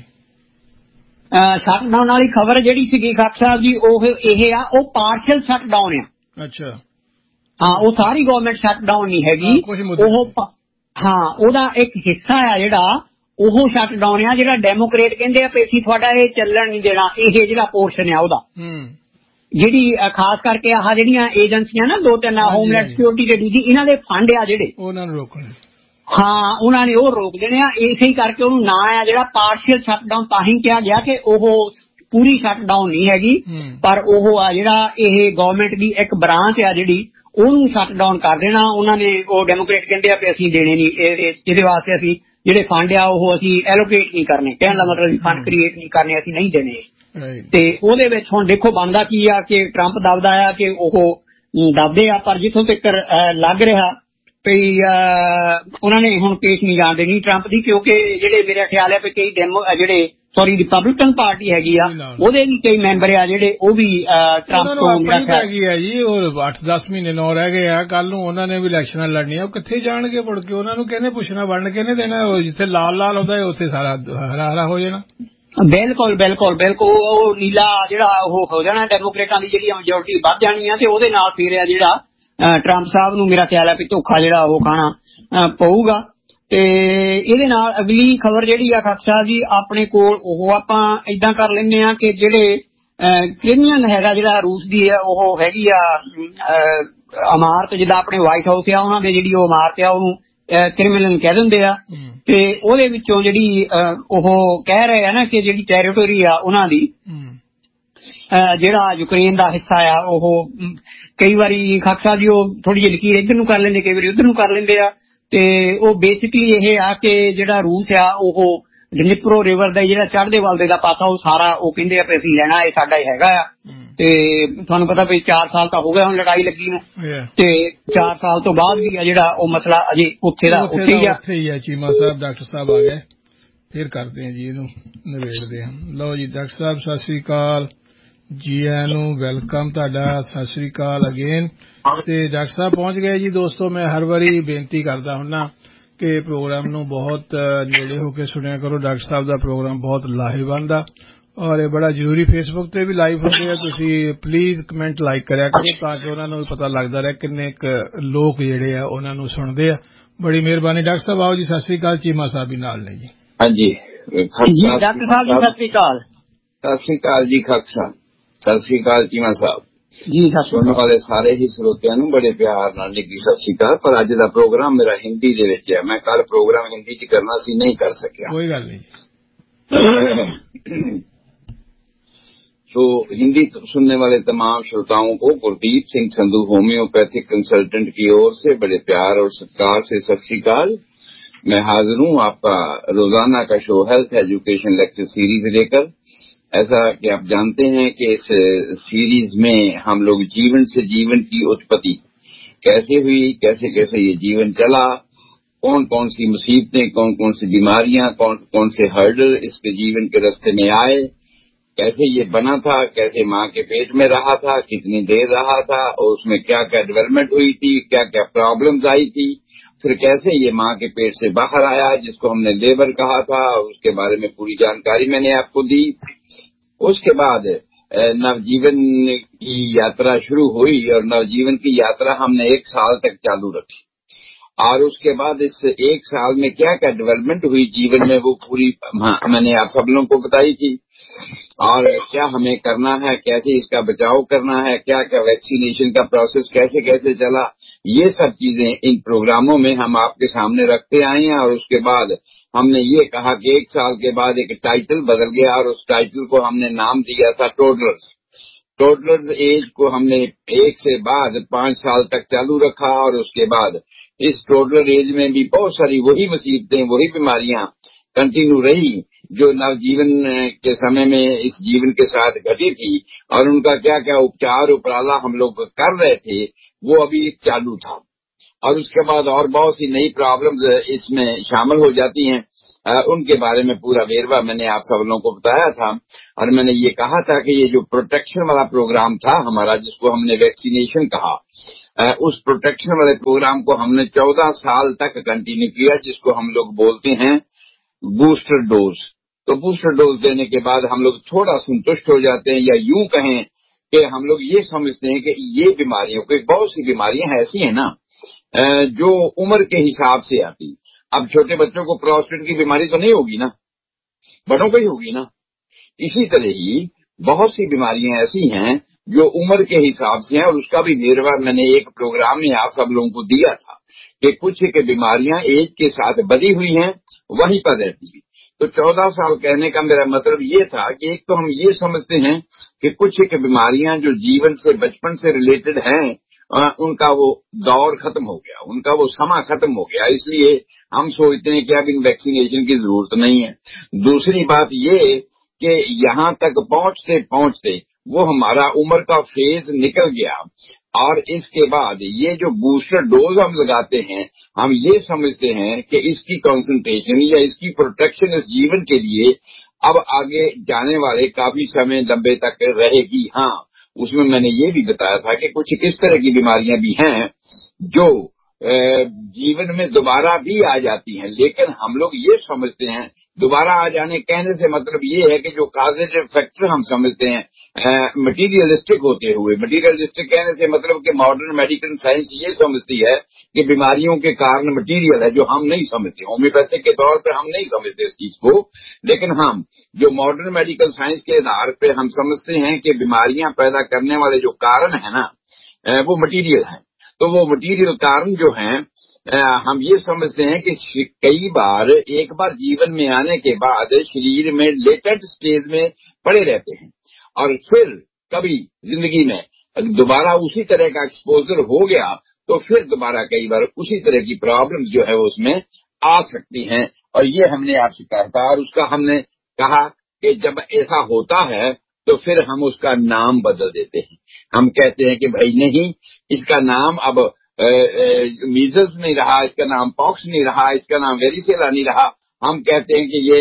Speaker 1: ਸ਼ਟ ਡਾਊਨ ਵਾਲੀ ਖਬਰ ਜਿਹੜੀ ਸੀਗੀ ਖਾਕ ਸਾਹਿਬ ਜੀ ਉਹ ਇਹ ਆ, ਉਹ ਪਾਰਸ਼ਲ ਸ਼ਟ ਡਾਊਨ ਆ।
Speaker 2: ਅੱਛਾ
Speaker 1: ਹਾਂ, ਉਹ ਸਾਰੀ ਗਵਰਨਮੈਂਟ ਸ਼ਟ ਡਾਊਨ ਨਹੀਂ ਹੈਗੀ, ਉਹ ਹਾਂ ਉਹਦਾ ਇੱਕ ਹਿੱਸਾ ਆ ਜਿਹੜਾ ਉਹ ਸ਼ਟ ਡਾਊਨ ਆ, ਜਿਹੜਾ ਡੈਮੋਕ੍ਰੇਟ ਕਹਿੰਦੇ ਆ ਅਸੀਂ ਤੁਹਾਡਾ ਇਹ ਚੱਲਣ ਨਹੀਂ ਦੇਣਾ, ਇਹ ਜਿਹੜਾ ਪੋਰਸ਼ਨ ਆ ਉਹਦਾ ਜਿਹੜੀ ਖਾਸ ਕਰਕੇ ਆਹ ਜਿਹੜੀਆਂ ਏਜੰਸੀਆਂ ਨਾ 2-3 ਹੋਮਲੈਂਡ ਸਿਕਿਉਰਿਟੀ ਦੇ ਦੂਜੀ ਇਹਨਾਂ ਦੇ ਫੰਡ ਆ ਜਿਹੜੇ
Speaker 2: ਉਹਨਾਂ ਨੂੰ ਰੋਕਣੇ,
Speaker 1: ਹਾਂ ਉਹਨਾਂ ਨੇ ਉਹ ਰੋਕ ਦੇਣੇ ਆ। ਇਸੇ ਕਰਕੇ ਉਹਨੂੰ ਨਾਂ ਆ ਜਿਹੜਾ ਪਾਰਸ਼ੀਅਲ ਸ਼ਟ ਡਾਊਨ ਤਾਂ ਹੀ ਕਿਹਾ ਗਿਆ ਕਿ ਉਹ ਪੂਰੀ ਸ਼ਟ ਡਾਊਨ ਨਹੀਂ ਹੈਗੀ, ਪਰ ਉਹ ਆ ਜਿਹੜਾ ਇਹ ਗਵਰਨਮੈਂਟ ਦੀ ਇੱਕ ਬ੍ਰਾਂਚ ਆ ਜਿਹੜੀ ਉਹਨੂੰ ਸ਼ਟ ਡਾਊਨ ਕਰ ਦੇਣਾ ਉਹਨਾਂ ਨੇ। ਉਹ ਡੈਮੋਕ੍ਰੇਟ ਕਹਿੰਦੇ ਆ ਕਿ ਅਸੀਂ ਦੇਣੇ ਨਹੀਂ, ਇਹਦੇ ਵਾਸਤੇ ਅਸੀਂ ਜਿਹੜੇ ਫੰਡ ਆ ਉਹ ਅਸੀਂ ਐਲੋਕੇਟ ਨਹੀਂ ਕਰਨੇ, ਕਹਿਣ ਦਾ ਮਤਲਬ ਫੰਡ ਕ੍ਰੀਏਟ ਨਹੀਂ ਕਰਨੇ, ਅਸੀਂ ਨਹੀਂ ਦੇਣੇ। ਤੇ ਉਹਦੇ ਵਿੱਚ ਹੁਣ ਦੇਖੋ ਬਣਦਾ ਕੀ ਆ ਕਿ ਟਰੰਪ ਦੱਬਦਾ ਆ ਕਿ ਉਹ ਦੱਬਦੇ ਆ, ਪਰ ਜਿੱਥੋਂ ਤੱਕ ਲੱਗ ਰਿਹਾ ਵੀ ਉਹਨਾਂ ਨੇ ਹੁਣ ਕੇਸ ਨਹੀਂ ਜਾਣ ਦੇਣੀ ਟਰੰਪ ਦੀ, ਕਿਉਂਕਿ ਜਿਹੜੇ ਮੇਰੇ ਖਿਆਲ ਹੈ ਵੀ ਕਈ ਜਿਹੜੇ ਰਿਪਬਲਿਕਨ ਪਾਰਟੀ ਹੈਗੀ ਆ ਉਹਦੇ ਵੀ ਕਈ ਮੈਂਬਰ ਆ ਜਿਹੜੇ ਉਹ ਵੀ ਟਰੰਪ ਤੋਂ
Speaker 2: ਹੈਗੀ ਆ ਜੀ। ਉਹ 8-10 ਮਹੀਨੇ 9 ਰਹਿ ਗਏ ਆ, ਕੱਲ ਨੂੰ ਉਹਨਾਂ ਨੇ ਵੀ ਇਲੈਕਸ਼ਨਾਂ ਲੜਨੀਆਂ, ਉਹ ਕਿੱਥੇ ਜਾਣਗੇ ਮੁੜ ਕੇ? ਉਹਨਾਂ ਨੂੰ ਕਹਿੰਦੇ ਪੁੱਛਣਾ ਵੰਡ ਕੇ ਨਹੀਂ ਦੇਣਾ, ਜਿੱਥੇ ਲਾਲ ਲਾਲ ਹੁੰਦਾ ਉੱਥੇ ਸਾਰਾ ਹਰਾ ਹਰਾ ਹੋ ਜਾਣਾ।
Speaker 1: ਬਿਲਕੁਲ ਬਿਲਕੁਲ ਬਿਲਕੁਲ, ਉਹ ਨੀਲਾ ਜਿਹੜਾ ਉਹ ਹੋ ਜਾਣਾ, ਡੈਮੋਕ੍ਰੇਟਾਂ ਦੀ ਜਿਹੜੀ ਮੈਜੋਰਟੀ ਵੱਧ ਜਾਣੀ ਆ ਤੇ ਉਹਦੇ ਨਾਲ ਫਿਰ ਆ ਜਿਹੜਾ ਟਰੰਪ ਸਾਹਿਬ ਨੂੰ ਮੇਰਾ ਖਿਆਲ ਹੈ ਵੀ ਧੋਖਾ ਜਿਹੜਾ ਉਹ ਖਾਣਾ ਪਊਗਾ। ਤੇ ਇਹਦੇ ਨਾਲ ਅਗਲੀ ਖਬਰ ਜਿਹੜੀ ਆ ਖਾਕ ਸਾਹਿਬ ਜੀ ਆਪਣੇ ਕੋਲ ਉਹ ਆਪਾਂ ਏਦਾਂ ਕਰ ਲੈਂਦੇ ਆ ਕਿ ਜਿਹੜੇ ਕ੍ਰਿਮੀਨਲ ਹੈਗਾ ਜਿਹੜਾ ਰੂਸ ਦੀ ਆ ਉਹ ਹੈਗੀ ਆ ਇਮਾਰਤ, ਜਿੱਦਾਂ ਆਪਣੇ ਵਾਈਟ ਹਾਊਸ ਆ ਉਹਨਾਂ ਦੇ ਜਿਹੜੀ ਉਹ ਇਮਾਰਤ ਆ ਉਹਨੂੰ ਕ੍ਰਿਮੀਨਲ ਕਹਿ ਦਿੰਦੇ ਆ। ਤੇ ਉਹਦੇ ਵਿੱਚੋਂ ਜਿਹੜੀ ਉਹ ਕਹਿ ਰਹੇ ਆ ਨਾ ਕਿ ਜਿਹੜੀ ਟੈਰੀਟੋਰੀ ਆ ਉਹਨਾਂ ਦੀ ਜਿਹੜਾ ਯੂਕਰੇਨ ਦਾ ਹਿੱਸਾ ਆ ਉਹ ਕਈ ਵਾਰੀ ਖਾਕ ਸਾਹਿਬ ਜੀ ਉਹ ਥੋੜੀ ਜਿਹੀ ਲਕੀਰ ਇੱਧਰ ਨੂੰ ਕਰ ਲੈਂਦੇ, ਕਈ ਵਾਰੀ ਉੱਧਰ ਨੂੰ ਕਰ ਲੈਂਦੇ ਆ। ਤੇ ਉਹ ਬੇਸਿਕਲੀ ਇਹ ਆ ਕਿ ਜਿਹੜਾ ਰੂਸ ਆ ਉਹ ਡਨੀਪਰੋ ਰਿਵਰ ਦਾ ਜਿਹੜਾ ਚੜ੍ਹਦੇ ਵੱਲ ਦਾ ਪਾਸਾ ਉਹ ਸਾਰਾ ਉਹ ਕਹਿੰਦੇ ਆ ਵੀ ਅਸੀਂ ਲੈਣਾ, ਇਹ ਸਾਡਾ ਹੀ ਹੈਗਾ ਆ। ਤੇ ਤੁਹਾਨੂੰ ਪਤਾ ਵੀ 4 ਸਾਲ ਤਾਂ ਹੋ ਗਏ ਹੁਣ ਲੜਾਈ ਲੱਗੀ ਨੂੰ, ਤੇ 4 ਸਾਲ ਤੋਂ ਬਾਅਦ ਵੀ ਆ ਜਿਹੜਾ ਉਹ ਮਸਲਾ ਅਜੇ ਉੱਥੇ ਦਾ ਉੱਥੇ
Speaker 2: ਹੀ ਆ। ਚੀਮਾ ਸਾਹਿਬ ਡਾਕਟਰ ਸਾਹਿਬ ਆ ਗਏ, ਫਿਰ ਕਰਦੇ ਆ ਜੀ ਇਹਨੂੰ ਨਿਬੇੜਦੇ ਆ। ਲਓ ਜੀ ਡਾਕਟਰ ਸਾਹਿਬ ਸਤਿ ਸ੍ਰੀ ਅਕਾਲ ਜੀ, ਆਇਆਂ ਨੂੰ ਵੈਲਕਮ ਤੁਹਾਡਾ, ਸਤਿ ਸ੍ਰੀ ਅਕਾਲ ਅਗੇਨ। ਤੇ ਡਾਕਟਰ ਸਾਹਿਬ ਪਹੁੰਚ ਗਏ ਜੀ। ਦੋਸਤੋ ਮੈਂ ਹਰ ਵਾਰੀ ਬੇਨਤੀ ਕਰਦਾ ਹੁੰਨਾ ਕਿ ਪ੍ਰੋਗਰਾਮ ਨੂੰ ਬਹੁਤ ਨੇੜੇ ਹੋ ਕੇ ਸੁਣਿਆ ਕਰੋ। ਡਾਕਟਰ ਸਾਹਿਬ ਦਾ ਪ੍ਰੋਗਰਾਮ ਬਹੁਤ ਲਾਹੇਵੰਦ ਆ ਔਰ ਇਹ ਬੜਾ ਜ਼ਰੂਰੀ। ਫੇਸਬੁੱਕ ਤੇ ਵੀ ਲਾਈਵ ਹੁੰਦੇ ਆ, ਤੁਸੀਂ ਪਲੀਜ਼ ਕਮੈਂਟ ਲਾਈਕ ਕਰਿਆ ਕਰੋ ਤਾਂ ਕਿ ਉਹਨਾਂ ਨੂੰ ਵੀ ਪਤਾ ਲੱਗਦਾ ਰਹੇ ਕਿੰਨੇ ਲੋਕ ਜਿਹੜੇ ਆ ਉਹਨਾਂ ਨੂੰ ਸੁਣਦੇ ਆ। ਬੜੀ ਮਿਹਰਬਾਨੀ ਡਾਕਟਰ ਸਾਹਿਬ। ਆਓ ਜੀ ਸਤਿ ਸ੍ਰੀ ਅਕਾਲ। ਚੀਮਾ ਸਾਹਿਬ ਵੀ ਨਾਲ ਨੇ ਜੀ।
Speaker 1: ਹਾਂਜੀ ਡਾਕਟਰ ਸਾਹਿਬ ਜੀ ਸਤਿ ਸ੍ਰੀ ਅਕਾਲ।
Speaker 3: ਸਤਿ ਸ੍ਰੀ ਅਕਾਲ ਜੀ ਖਾਕ ਸਾਹਿਬ। ਸਤਿ ਸ੍ਰੀ ਅਕਾਲ ਚੀਮਾ ਸਾਹਿਬ
Speaker 1: ਜੀ।
Speaker 3: ਸੁਣਨ ਵਾਲੇ ਸਾਰੇ ਹੀ ਸਰੋਤਿਆਂ ਨੂੰ ਬੜੇ ਪਿਆਰ ਨਾਲ ਨਿੱਘੀ ਸਤਿ ਸ੍ਰੀ ਅਕਾਲ। ਪਰ ਅੱਜ ਦਾ ਪ੍ਰੋਗਰਾਮ ਮੇਰਾ ਹਿੰਦੀ ਦੇ ਵਿੱਚ ਹੈ, ਮੈਂ ਕੱਲ ਪ੍ਰੋਗਰਾਮ ਹਿੰਦੀ ਚ ਕਰਨਾ ਸੀ, ਨਹੀਂ ਕਰ ਸਕਿਆ।
Speaker 2: ਕੋਈ ਗੱਲ नहीं।
Speaker 3: तो हिंदी सुनने वाले तमाम श्रोताओं को गुरदीप सिंह संधू होम्योपैथिक कंसल्टेंट की ओर से बड़े प्यार और सत्कार से सत श्री अकाल। मैं हाजिर हूँ आपका रोजाना का show health education lecture series लेकर। ऐसा कि आप जानते हैं कि इस सीरीज में हम लोग जीवन से जीवन की उत्पत्ति कैसे हुई, कैसे कैसे ये जीवन चला, कौन कौन सी मुसीबतें, कौन कौन सी बीमारियां, कौन कौन से हर्डल इसके जीवन के रास्ते में आए, कैसे ये बना था, कैसे माँ के पेट में रहा था, कितनी देर रहा था और उसमें क्या क्या डेवलपमेंट हुई थी, क्या क्या प्रॉब्लम्स आई थी, फिर कैसे ये माँ के पेट से बाहर आया जिसको हमने लेबर कहा था, उसके बारे में पूरी जानकारी मैंने आपको दी। उसके बाद नवजीवन की यात्रा शुरू हुई और नवजीवन की यात्रा हमने 1 साल तक चालू रखी और उसके बाद इस 1 साल में क्या क्या डेवलपमेंट हुई जीवन में वो पूरी मैंने आप सब लोगों को बताई थी। और क्या हमें करना है, कैसे इसका बचाव करना है, क्या क्या वैक्सीनेशन का प्रोसेस कैसे कैसे चला, ये सब चीजें इन प्रोग्रामों में हम आपके सामने रखते आए हैं। और उसके बाद हमने ये कहा कि 1 साल के बाद एक टाइटल बदल गया और उस टाइटल को हमने नाम दिया था टोडलर्स। टोडलर्स एज को हमने 1 से बाद 5 साल तक चालू रखा और उसके बाद इस टोडलर एज में भी बहुत सारी वही मुसीबतें, वही बीमारियां कंटिन्यू रही जो नवजीवन के समय में इस जीवन के साथ घटी थी और उनका क्या क्या उपचार उपराला हम लोग कर रहे थे वो अभी चालू था। और उसके बाद और बहुत सी नई प्रॉब्लम्स इसमें शामिल हो जाती हैं। उनके बारे में पूरा वेरवा मैंने आप सब लोगों को बताया था। और मैंने ये कहा था कि ये जो प्रोटेक्शन वाला प्रोग्राम था हमारा, जिसको हमने वैक्सीनेशन कहा, उस प्रोटेक्शन वाले प्रोग्राम को हमने 14 साल तक कंटिन्यू किया, जिसको हम लोग बोलते हैं बूस्टर डोज। तो बूस्टर डोज देने के बाद हम लोग थोड़ा संतुष्ट हो जाते हैं, या यूं कहें कि हम लोग ये समझते हैं कि ये बीमारियों को, बहुत सी बीमारियां ऐसी हैं ना जो उम्र के हिसाब से आती। अब छोटे बच्चों को प्रोस्टेट की बीमारी तो नहीं होगी ना, बड़ों को ही होगी ना। इसी तरह ही बहुत सी बीमारियां ऐसी हैं जो उम्र के हिसाब से हैं, और उसका भी निर्वाह मैंने एक प्रोग्राम में आप सब लोगों को दिया था कि कुछ के बीमारियां एज के साथ बधी हुई हैं, वहीं पर रहती है। तो 14 साल कहने का मेरा मतलब ये था कि एक तो हम ये समझते हैं कि कुछ के बीमारियां जो जीवन से, बचपन से रिलेटेड हैं, उनका वो दौर खत्म हो गया, उनका वो समा खत्म हो गया, इसलिए हम सोचते हैं कि अब इन वैक्सीनेशन की जरूरत नहीं है। दूसरी बात ये कि यहाँ तक पहुंचते पहुंचते वो हमारा उम्र का फेज निकल गया, और इसके बाद ये जो बूस्टर डोज हम लगाते हैं, हम ये समझते हैं कि इसकी कंसंट्रेशन या इसकी प्रोटेक्शन इस जीवन के लिए अब आगे जाने वाले काफी समय लंबे तक रहेगी। हाँ, उसमें मैंने ये भी बताया था कि कुछ किस तरह की बीमारियां भी हैं जो जीवन में दोबारा भी आ जाती हैं, लेकिन हम लोग ये समझते हैं, दोबारा आ जाने कहने से मतलब ये है कि जो कॉजेटिव फैक्टर हम समझते हैं मटीरियलिस्टिक होते हुए, मटीरियलिस्टिक कहने से मतलब कि मॉडर्न मेडिकल साइंस ये समझती है कि बीमारियों के कारण मटीरियल है, जो हम नहीं समझते। होम्योपैथिक के तौर पर हम नहीं समझते इस चीज को, लेकिन हम जो मॉडर्न मेडिकल साइंस के आधार पे हम समझते हैं कि बीमारियां पैदा करने वाले जो कारण है ना, वो मटीरियल है। तो वो मटीरियल कारण जो हैं, हम ये समझते हैं कि कई बार एक बार जीवन में आने के बाद शरीर में लेटेंट स्टेज में पड़े रहते हैं, और फिर कभी जिंदगी में दोबारा उसी तरह का एक्सपोजर हो गया तो फिर दोबारा कई बार उसी तरह की प्रॉब्लम जो है उसमें आ सकती हैं। और ये हमने आपसे कहा था, और उसका हमने कहा कि जब ऐसा होता है तो फिर हम उसका नाम बदल देते हैं। हम कहते हैं कि भाई नहीं, इसका नाम अब मीजल्स नहीं रहा, इसका नाम पॉक्स नहीं रहा, इसका नाम वेरिसेला नहीं रहा, हम कहते हैं कि ये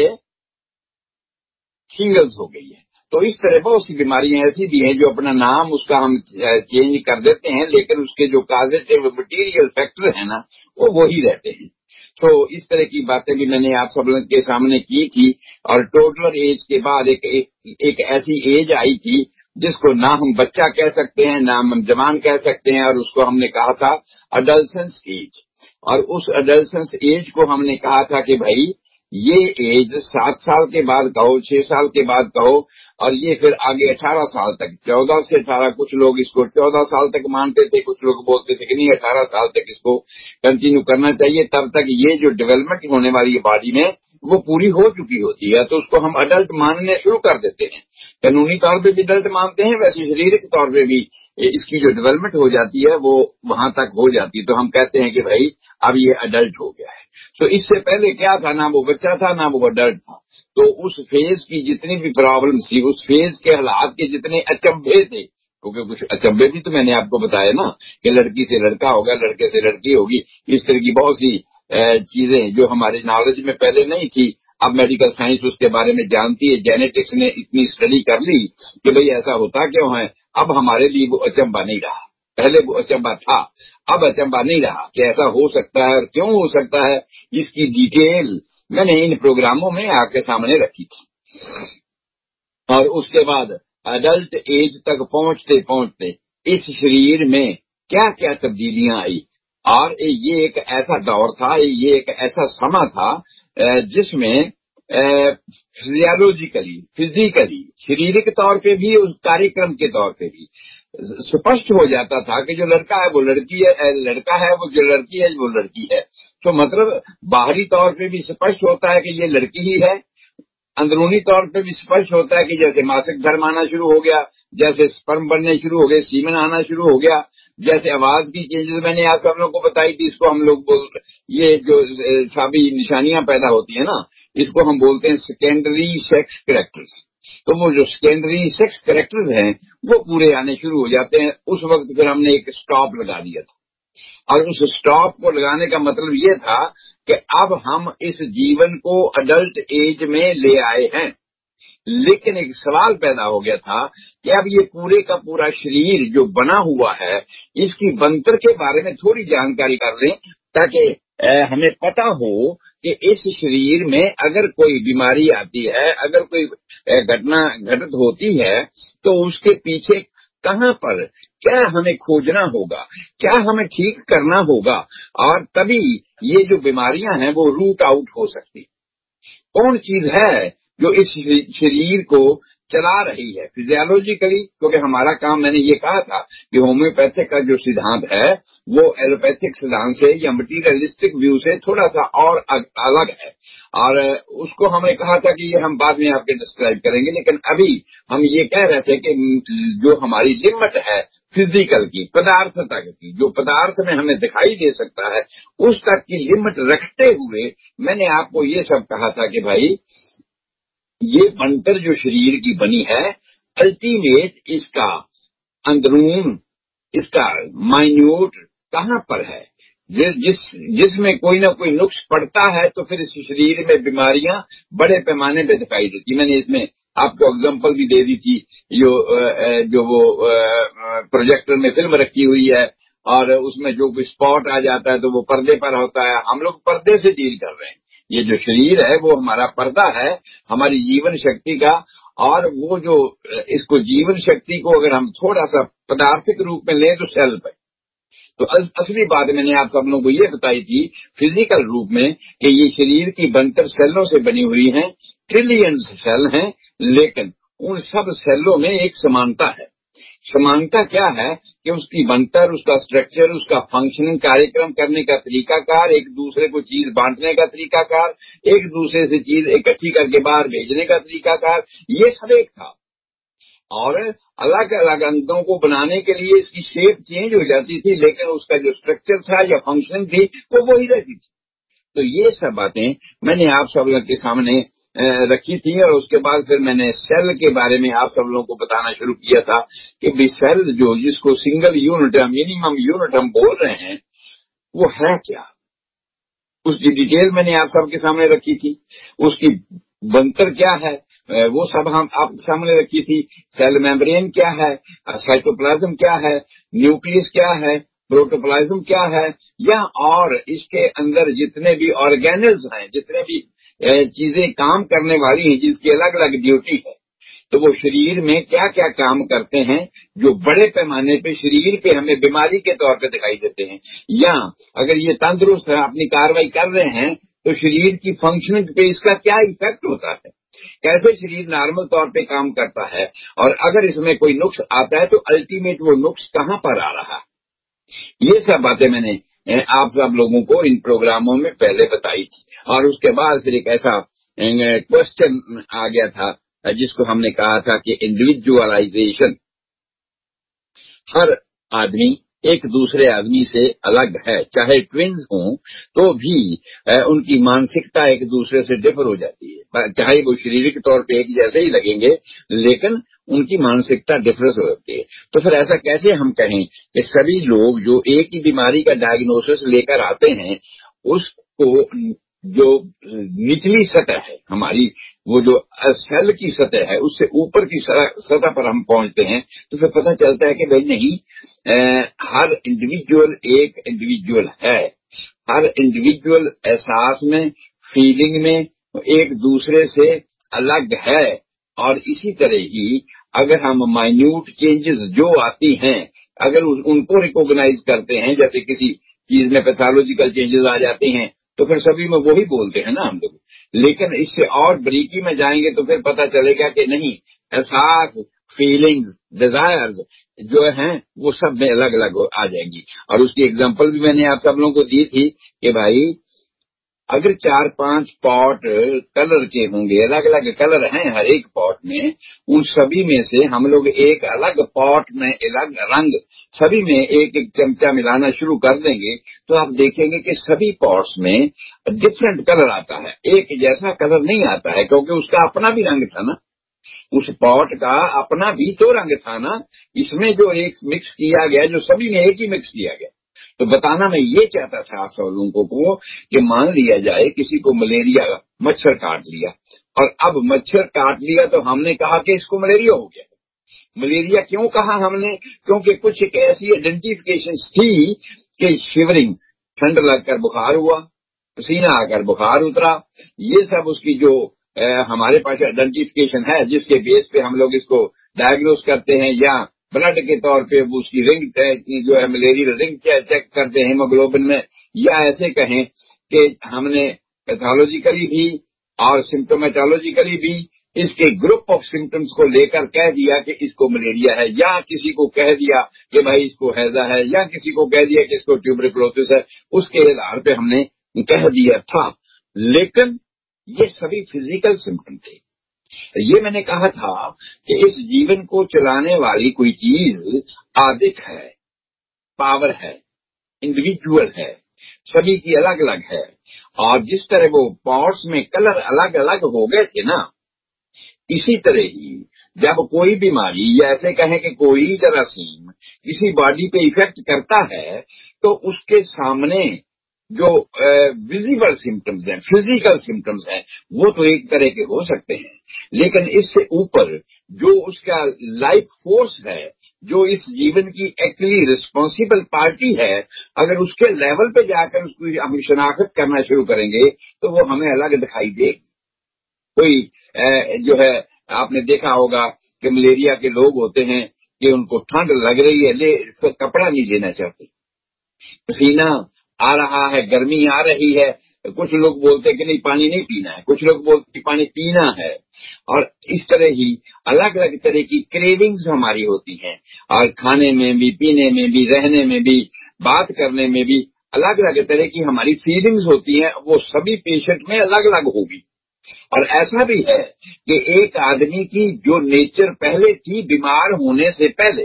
Speaker 3: शिंगल्स हो गई है। तो इस तरह बहुत सी बीमारियां ऐसी भी हैं जो अपना नाम उसका हम चेंज कर देते हैं, लेकिन उसके जो कॉजेटिव मटीरियल फैक्टर है ना, वो वही रहते हैं। तो इस तरह की बातें भी मैंने आप सब के सामने की थी। और टोटलर एज के बाद एक ऐसी एज आई थी जिसको ना हम बच्चा कह सकते हैं, ना हम जवान कह सकते हैं, और उसको हमने कहा था अडल्सेंस एज। और उस अडल्सेंस एज को हमने कहा था कि भाई ये एज 7 साल के बाद कहो, 6 साल के बाद कहो, और ये फिर आगे 18 साल तक, 14 से 18, कुछ लोग इसको 14 साल तक मानते थे, कुछ लोग बोलते थे कि नहीं 18 साल तक इसको कंटिन्यू करना चाहिए, तब तक ये जो डेवलपमेंट होने वाली है बॉडी में वो पूरी हो चुकी होती है, तो उसको हम अडल्ट मानने शुरू कर देते हैं। कानूनी तौर पे भी अडल्ट मानते हैं, वैसे शारीरिक तौर पे भी इसकी जो डेवलपमेंट हो जाती है वो वहां तक हो जाती है, तो हम कहते हैं कि भाई अब ये अडल्ट हो गया है। तो इससे पहले क्या था, ना वो बच्चा था ना वो अडल्ट था। तो उस फेज की जितनी भी प्रॉब्लम थी, उस फेज के हालात के जितने अचंभे थे, क्योंकि कुछ अचंभे भी तो मैंने आपको बताया ना कि लड़की से लड़का होगा, लड़के से लड़की होगी, इस तरह की बहुत सी चीजें जो हमारे नॉलेज में पहले नहीं थी, अब मेडिकल साइंस उसके बारे में जानती है। जेनेटिक्स ने इतनी स्टडी कर ली कि भाई ऐसा होता क्यों है, अब हमारे लिए वो अचंभा नहीं रहा। पहले वो अचंभा था, अब अचंभा नहीं रहा कि ऐसा हो सकता है और क्यों हो सकता है। इसकी डिटेल मैंने इन प्रोग्रामों में आपके सामने रखी थी। और उसके बाद अडल्ट एज तक पहुंचते पहुंचते इस शरीर में क्या क्या तब्दीलियां आई, और ये एक ऐसा दौर था, ये एक ऐसा समा था जिसमें फिजियोलॉजिकली, फिजिकली, शारीरिक तौर पे भी, उस कार्यक्रम के तौर पे भी स्पष्ट हो जाता था कि जो लड़का है वो लड़की है, लड़का है वो जो लड़की है वो लड़की है। तो मतलब बाहरी तौर पे भी स्पष्ट होता है कि ये लड़की ही है, अंदरूनी तौर पे भी स्पष्ट होता है कि जैसे मासिक धर्म आना शुरू हो गया, जैसे स्पर्म बनने शुरू हो गए, सीमेन आना शुरू हो गया, जैसे आवाज की चेंजेस मैंने आप सब लोगों को बताई थी, इसको हम लोग ये जो सभी निशानियां पैदा होती है ना, इसको हम बोलते हैं सेकेंडरी सेक्स कैरेक्टर्स। तो वो जो सेकेंडरी सेक्स कैरेक्टर्स हैं वो पूरे आने शुरू हो जाते हैं। उस वक्त फिर हमने एक स्टॉप लगा दिया था, और उस स्टॉप को लगाने का मतलब ये था कि अब हम इस जीवन को अडल्ट एज में ले आए हैं। लेकिन एक सवाल पैदा हो गया था कि अब ये पूरे का पूरा शरीर जो बना हुआ है, इसकी बनतर के बारे में थोड़ी जानकारी कर लें, ताकि हमें पता हो कि इस शरीर में अगर कोई बीमारी आती है, अगर कोई घटना घटित होती है, तो उसके पीछे कहाँ पर क्या हमें खोजना होगा, क्या हमें ठीक करना होगा, और तभी ये जो बीमारियां हैं वो रूट आउट हो सकती। कौन चीज है जो इस शरीर को चला रही है फिजियोलॉजिकली, क्योंकि हमारा काम, मैंने ये कहा था कि होम्योपैथिक का जो सिद्धांत है वो एलोपैथिक सिद्धांत से या मटीरियलिस्टिक व्यू से थोड़ा सा और अलग है, और उसको हमने कहा था कि ये हम बाद में आपके डिस्क्राइब करेंगे। लेकिन अभी हम ये कह रहे थे कि जो हमारी लिमिट है फिजिकल की, पदार्थता की, जो पदार्थ में हमें दिखाई दे सकता है, उस तक की लिमिट रखते हुए मैंने आपको ये सब कहा था कि भाई ये बनकर जो शरीर की बनी है, अल्टीमेट इसका अंदरून, इसका माइन्यूट कहाँ पर है, जिसमें कोई ना कोई नुक्स पड़ता है तो फिर इस शरीर में बीमारियां बड़े पैमाने पे दिखाई देती। मैंने इसमें आपको एग्जांपल भी दे दी थी, जो वो प्रोजेक्टर में फिल्म रखी हुई है और उसमें जो कोई स्पॉट आ जाता है तो वो पर्दे पर होता है। हम लोग पर्दे से डील कर रहे हैं। ये जो शरीर है वो हमारा पर्दा है हमारी जीवन शक्ति का, और वो जो इसको जीवन शक्ति को अगर हम थोड़ा सा पदार्थिक रूप में लें तो सेल पे, तो असली बात मैंने आप सब लोगों को ये बताई थी फिजिकल रूप में कि ये शरीर की बनकर सेलों से बनी हुई है, ट्रिलियंस सेल हैं, लेकिन उन सब सेलों में एक समानता है। समानता क्या है कि उसकी बनतर, उसका स्ट्रक्चर, उसका फंक्शनिंग, कार्यक्रम करने का तरीकाकार, एक दूसरे को चीज बांटने का तरीकाकार, एक दूसरे से चीज इकट्ठी करके बाहर भेजने का तरीकाकार, ये सब एक था। और अलग अलग अंगों को बनाने के लिए इसकी शेप चेंज हो जाती थी, लेकिन उसका जो स्ट्रक्चर था या फंक्शनिंग थी वो वही रहती थी। तो ये सब बातें मैंने आप सब लोगों के सामने रखी थी, और उसके बाद फिर मैंने सेल के बारे में आप सब लोगों को बताना शुरू किया था कि भी सेल जो, जिसको सिंगल यूनिट या मिनिमम यूनिट हम बोल रहे हैं, वो है क्या, उसकी डिटेल मैंने आप सबके सामने रखी थी। उसकी बनतर क्या है वो सब हम आपके सामने रखी थी। सेल मेम्ब्रेन क्या है, साइटोप्लाज्म क्या है, न्यूक्लियस क्या है, प्रोटोप्लाज्म क्या है, या और इसके अंदर जितने भी ऑर्गेनल्स हैं, जितने भी चीजें काम करने वाली हैं, जिसकी अलग अलग ड्यूटी है, तो वो शरीर में क्या क्या काम करते हैं, जो बड़े पैमाने पे शरीर पे हमें बीमारी के तौर पे दिखाई देते हैं, या अगर ये तंदुरुस्त है, अपनी कार्रवाई कर रहे हैं, तो शरीर की फंक्शनिंग पे इसका क्या इफेक्ट होता है, कैसे शरीर नॉर्मल तौर पे काम करता है, और अगर इसमें कोई नुक्स आता है तो अल्टीमेट वो नुक्स कहाँ पर आ रहा है। ये सब बातें मैंने आप सब लोगों को इन प्रोग्रामों में पहले बताई थी। और उसके बाद फिर एक ऐसा क्वेश्चन आ गया था जिसको हमने कहा था कि इंडिविजुअलाइजेशन, हर आदमी एक दूसरे आदमी से अलग है, चाहे ट्विन्स हों तो भी उनकी मानसिकता एक दूसरे से डिफर हो जाती है, चाहे वो शारीरिक तौर पे एक जैसे ही लगेंगे लेकिन उनकी मानसिकता डिफरेंस हो जाती है। तो फिर ऐसा कैसे हम कहें कि सभी लोग जो एक ही बीमारी का डायग्नोसिस लेकर आते हैं, उसको जो निचली सतह है हमारी, वो जो सेल की सतह है, उससे ऊपर की सतह पर हम पहुंचते हैं, तो फिर पता चलता है कि भाई नहीं, हर इंडिविजुअल एक इंडिविजुअल है, हर इंडिविजुअल एहसास में, फीलिंग में एक दूसरे से अलग है। और इसी तरह ही अगर हम माइन्यूट चेंजेस जो आती हैं, अगर उनको रिकॉग्नाइज करते हैं, जैसे किसी चीज में पैथोलॉजिकल चेंजेस आ जाते हैं, तो फिर सभी में वही बोलते हैं ना हम लोग। लेकिन इससे और बारीकी में जाएंगे तो फिर पता चलेगा कि नहीं, एहसास, फीलिंग्स, डिजायर्स जो हैं वो सब में अलग अलग आ जाएंगी। और उसकी एग्जांपल भी मैंने आप सब लोगों को दी थी कि भाई अगर 4-5 पॉट कलर के होंगे, अलग अलग कलर हैं हर एक पॉट में, उन सभी में से हम लोग एक अलग पॉट में अलग रंग, सभी में एक एक चमचा मिलाना शुरू कर देंगे, तो आप देखेंगे कि सभी पॉट्स में डिफरेंट कलर आता है, एक जैसा कलर नहीं आता है, क्योंकि उसका अपना भी रंग था ना, उस पॉट का अपना भी तो रंग था ना, इसमें जो एक मिक्स किया गया, जो सभी में एक ही मिक्स किया गया। तो बताना मैं ये चाहता था आप सब लोगों को कि मान लिया जाए किसी को मलेरिया, मच्छर काट लिया, और अब मच्छर काट लिया तो हमने कहा कि इसको मलेरिया हो गया। मलेरिया क्यों कहा हमने? क्योंकि कुछ एक ऐसी आइडेंटिफिकेशन थी कि शिवरिंग, ठंड लगकर बुखार हुआ, पसीना आकर बुखार उतरा, ये सब उसकी जो हमारे पास आइडेंटिफिकेशन है, जिसके बेस पे हम लोग इसको डायग्नोज करते हैं, या ब्लड के तौर पे उसकी रिंग जो है मलेरिया रिंग चेक करते हैं हीमोग्लोबिन में, या ऐसे कहें कि हमने पैथोलॉजिकली भी और सिम्टोमेटोलॉजिकली भी इसके ग्रुप ऑफ सिम्टम्स को लेकर कह दिया कि इसको मलेरिया है, या किसी को कह दिया कि भाई इसको हैजा है, या किसी को कह दिया कि इसको ट्यूबरकुलोसिस है, उसके आधार पे हमने कह दिया था। लेकिन ये सभी फिजिकल सिम्टम थे। ये मैंने कहा था कि इस जीवन को चलाने वाली कोई चीज आदिक है, पावर है, इंडिविजुअल है, सभी की अलग अलग है। और जिस तरह वो पॉट्स में कलर अलग अलग हो गए थे ना, इसी तरह ही जब कोई बीमारी, या ऐसे कहें कि कोई जरासीम किसी बॉडी पे इफेक्ट करता है, तो उसके सामने जो विजिबल सिम्टम्स हैं, फिजिकल सिम्टम्स हैं, वो तो एक तरह के हो सकते हैं, लेकिन इससे ऊपर जो उसका लाइफ फोर्स है, जो इस जीवन की एक्चुअली रिस्पॉन्सिबल पार्टी है, अगर उसके लेवल पे जाकर उसकी हम शनाख्त करना शुरू करेंगे तो वो हमें अलग दिखाई देगी। कोई जो है, आपने देखा होगा कि मलेरिया के लोग होते हैं कि उनको ठंड लग रही है, कपड़ा नहीं लेना चाहते, पसीना आ रहा है, गर्मी आ रही है, कुछ लोग बोलते हैं कि नहीं पानी नहीं पीना है, कुछ लोग बोलते हैं पानी पीना है। और इस तरह ही अलग अलग तरह की क्रेविंग्स हमारी होती हैं, और खाने में भी, पीने में भी, रहने में भी, बात करने में भी अलग अलग तरह की हमारी फीलिंग्स होती हैं। वो सभी पेशेंट में अलग अलग होगी। और ऐसा भी है कि एक आदमी की जो नेचर पहले थी बीमार होने से पहले,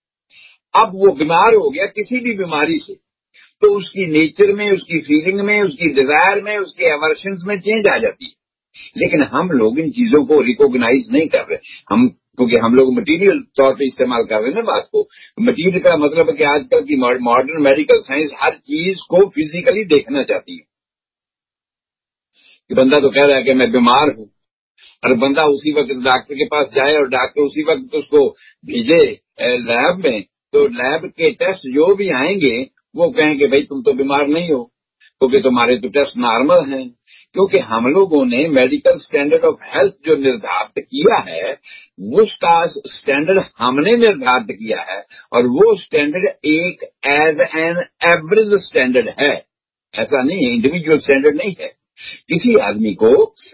Speaker 3: अब वो बीमार हो गया किसी भी बीमारी से, तो उसकी नेचर में, उसकी फीलिंग में, उसकी डिजायर में, उसके एवर्शंस में चेंज आ जाती है। लेकिन हम लोग इन चीजों को रिकॉग्नाइज नहीं कर रहे, क्योंकि हम लोग मटीरियल तौर पे इस्तेमाल कर रहे हैं ना बात को। मटीरियल का मतलब है कि आजकल की मॉडर्न मेडिकल साइंस हर चीज को फिजिकली देखना चाहती है। कि बंदा तो कह रहा है कि मैं बीमार हूं, और बंदा उसी वक्त डॉक्टर के पास जाए और डॉक्टर उसी वक्त उसको भेजे लैब में, तो लैब के टेस्ट जो भी आएंगे वो कहेंगे भाई तुम तो बीमार नहीं हो, क्योंकि तुम्हारे तो टेस्ट नॉर्मल हैं। क्योंकि हम लोगों ने मेडिकल स्टैंडर्ड ऑफ हेल्थ जो निर्धारित किया है, उसका स्टैंडर्ड हमने निर्धारित किया है, और वो स्टैंडर्ड एक एज एन एवरेज स्टैंडर्ड है, ऐसा नहीं है, इंडिविजुअल स्टैंडर्ड नहीं है। किसी आदमी को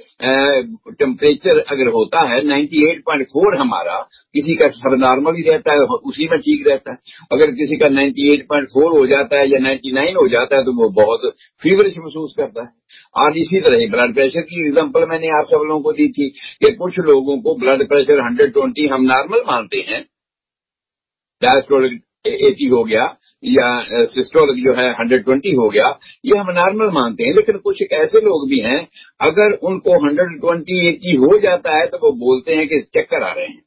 Speaker 3: टेम्परेचर अगर होता है 98.4 हमारा, किसी का सब नॉर्मल ही रहता है, उसी में ठीक रहता है। अगर किसी का 98.4 हो जाता है या 99 हो जाता है तो वो बहुत फीवरिश महसूस करता है। और इसी तरह ब्लड प्रेशर की एग्जांपल मैंने आप सब लोगों को दी थी कि कुछ लोगों को ब्लड प्रेशर 120 हम नॉर्मल मानते हैं, डायस्टोलिक 80 हो गया, या सिस्टोलिक जो है 120 हो गया, ये हम नॉर्मल मानते हैं। लेकिन कुछ ऐसे लोग भी हैं, अगर उनको 120-80 हो जाता है तो वो बोलते हैं कि चक्कर आ रहे हैं।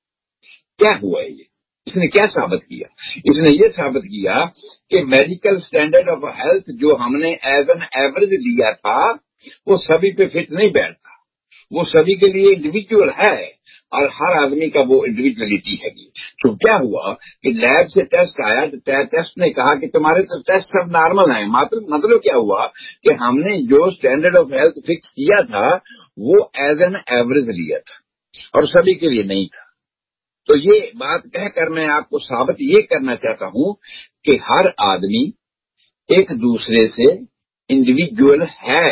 Speaker 3: क्या हुआ ये? इसने क्या साबित किया? इसने ये साबित किया कि मेडिकल स्टैंडर्ड ऑफ हेल्थ जो हमने एज एन एवरेज लिया था वो सभी पे फिट नहीं बैठता, वो सभी के लिए इंडिविजुअल है, और हर आदमी का वो इंडिविजुअलिटी है। तो क्या हुआ कि लैब से टेस्ट आया, तो टेस्ट ने कहा कि तुम्हारे तो टेस्ट सब नॉर्मल हैं। मतलब क्या हुआ कि हमने जो स्टैंडर्ड ऑफ हेल्थ फिक्स किया था वो एज एन एवरेज लिया था, और सभी के लिए नहीं था। तो ये बात कहकर मैं आपको साबित ये करना चाहता हूं कि हर आदमी एक दूसरे से इंडिविजुअल है,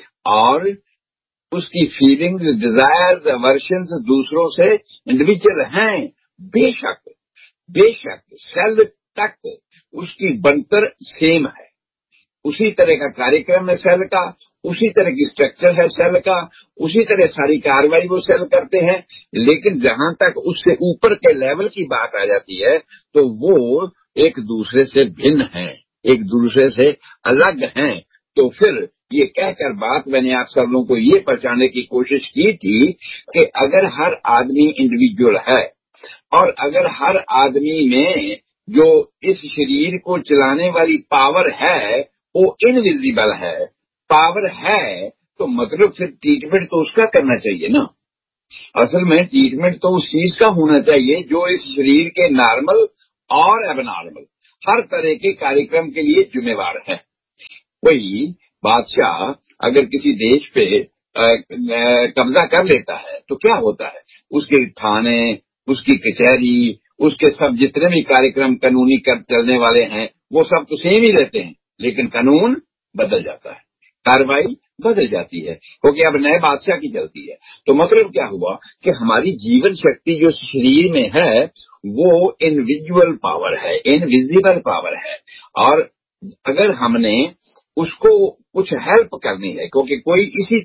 Speaker 3: और उसकी फीलिंग्स, डिजायर्स, एवर्शंस दूसरों से इंडिविजुअल हैं। बेशक बेशक सेल तक उसकी बनतर सेम है, उसी तरह का कार्यक्रम है सेल का, उसी तरह की स्ट्रक्चर है सेल का, उसी तरह सारी कार्रवाई वो सेल करते हैं। लेकिन जहां तक उससे ऊपर के लेवल की बात आ जाती है तो वो एक दूसरे से भिन्न हैं, एक दूसरे से अलग हैं। तो फिर ये कहकर बात मैंने आप सब लोगों को ये पहचानने की कोशिश की थी कि अगर हर आदमी इंडिविजुअल है, और अगर हर आदमी में जो इस शरीर को चलाने वाली पावर है वो इनविजिबल है। पावर है तो मतलब फिर ट्रीटमेंट तो उसका करना चाहिए ना। असल में ट्रीटमेंट तो उस चीज का होना चाहिए जो इस शरीर के नॉर्मल और एबनॉर्मल हर तरह के कार्यक्रम के लिए जिम्मेवार है। वही बादशाह अगर किसी देश पे कब्जा कर लेता है तो क्या होता है, उसके थाने, उसकी कचहरी, उसके सब जितने भी कार्यक्रम कानूनी कर चलने वाले हैं वो सब तो सेम ही रहते हैं, लेकिन कानून बदल जाता है, कार्रवाई बदल जाती है, क्योंकि अब नए बादशाह की चलती है। तो मतलब क्या हुआ कि हमारी जीवन शक्ति जो शरीर में है वो इनविजुअल पावर है, इनविजिबल पावर है। और अगर हमने उसको कुछ हेल्प करनी है, क्योंकि कोई इसी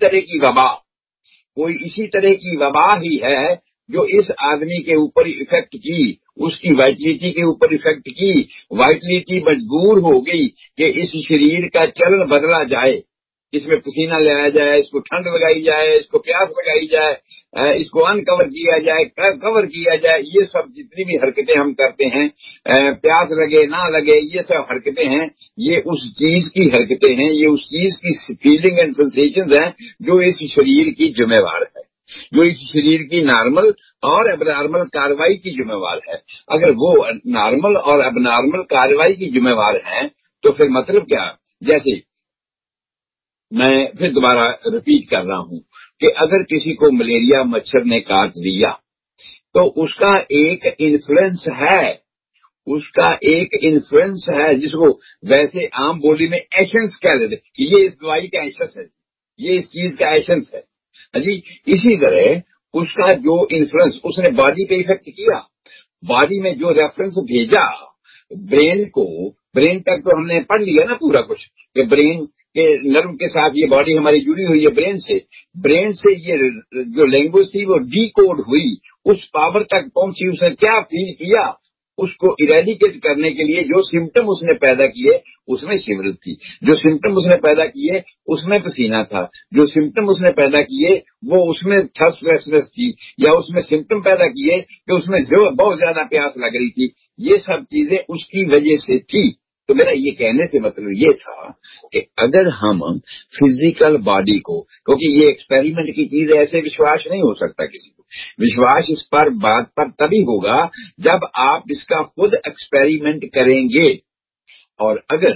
Speaker 3: तरह की वबा ही है जो इस आदमी के ऊपर इफेक्ट की, उसकी वाइटलिटी के ऊपर इफेक्ट की। वाइटलिटी मजबूर हो गई कि इस शरीर का चलन बदला जाए, इसमें पसीना लगाया जाए, इसको ठंड लगाई जाए, इसको प्यास लगाई जाए, इसको अनकवर किया जाए, कवर किया जाए। ये सब जितनी भी हरकतें हम करते हैं, प्यास लगे ना लगे, ये सब हरकतें हैं, ये उस चीज की हरकतें हैं, ये उस चीज की फीलिंग एंड सेंसेशंस हैं जो इस शरीर की जिम्मेवार है, जो इस शरीर की नॉर्मल और एबनॉर्मल कार्रवाई की जिम्मेवार है। अगर वो नॉर्मल और एबनॉर्मल कार्रवाई की जिम्मेवार है तो फिर मतलब क्या, जैसे मैं फिर दोबारा रिपीट कर रहा हूं कि अगर किसी को मलेरिया मच्छर ने काट दिया तो उसका एक इन्फ्लुएंस है जिसको वैसे आम बोली में एसेंस कह देते कि ये इस दवाई का एसेंस है, ये इस चीज का एसेंस है जी। इसी तरह उसका जो इन्फ्लुएंस उसने बॉडी पे इफेक्ट किया, बॉडी में जो रेफरेंस भेजा ब्रेन तक तो हमने पढ़ लिया ना पूरा कुछ कि ब्रेन के नर्व के साथ ये बॉडी हमारी जुड़ी हुई है ब्रेन से ये जो लैंग्वेज थी वो डीकोड हुई, उस पावर तक पहुंची, उसने क्या फील किया, उसको इरेडिकेट करने के लिए जो सिम्टम उसने पैदा किए उसमें शिवरत थी, जो सिम्टम उसने पैदा किए उसमें पसीना था, जो सिम्टम उसने पैदा किए वो उसमें थर्स्ट रेस्टलेस थी, या उसमें सिम्टम पैदा किए कि उसमें बहुत ज्यादा प्यास लग रही थी। ये सब चीजें उसकी वजह से थी। तो मेरा ये कहने से मतलब ये था कि अगर हम फिजिकल बॉडी को, क्योंकि ये एक्सपेरिमेंट की चीज ऐसे विश्वास नहीं हो सकता किसी को, विश्वास इस पर बात पर तभी होगा जब आप इसका खुद एक्सपेरिमेंट करेंगे। और अगर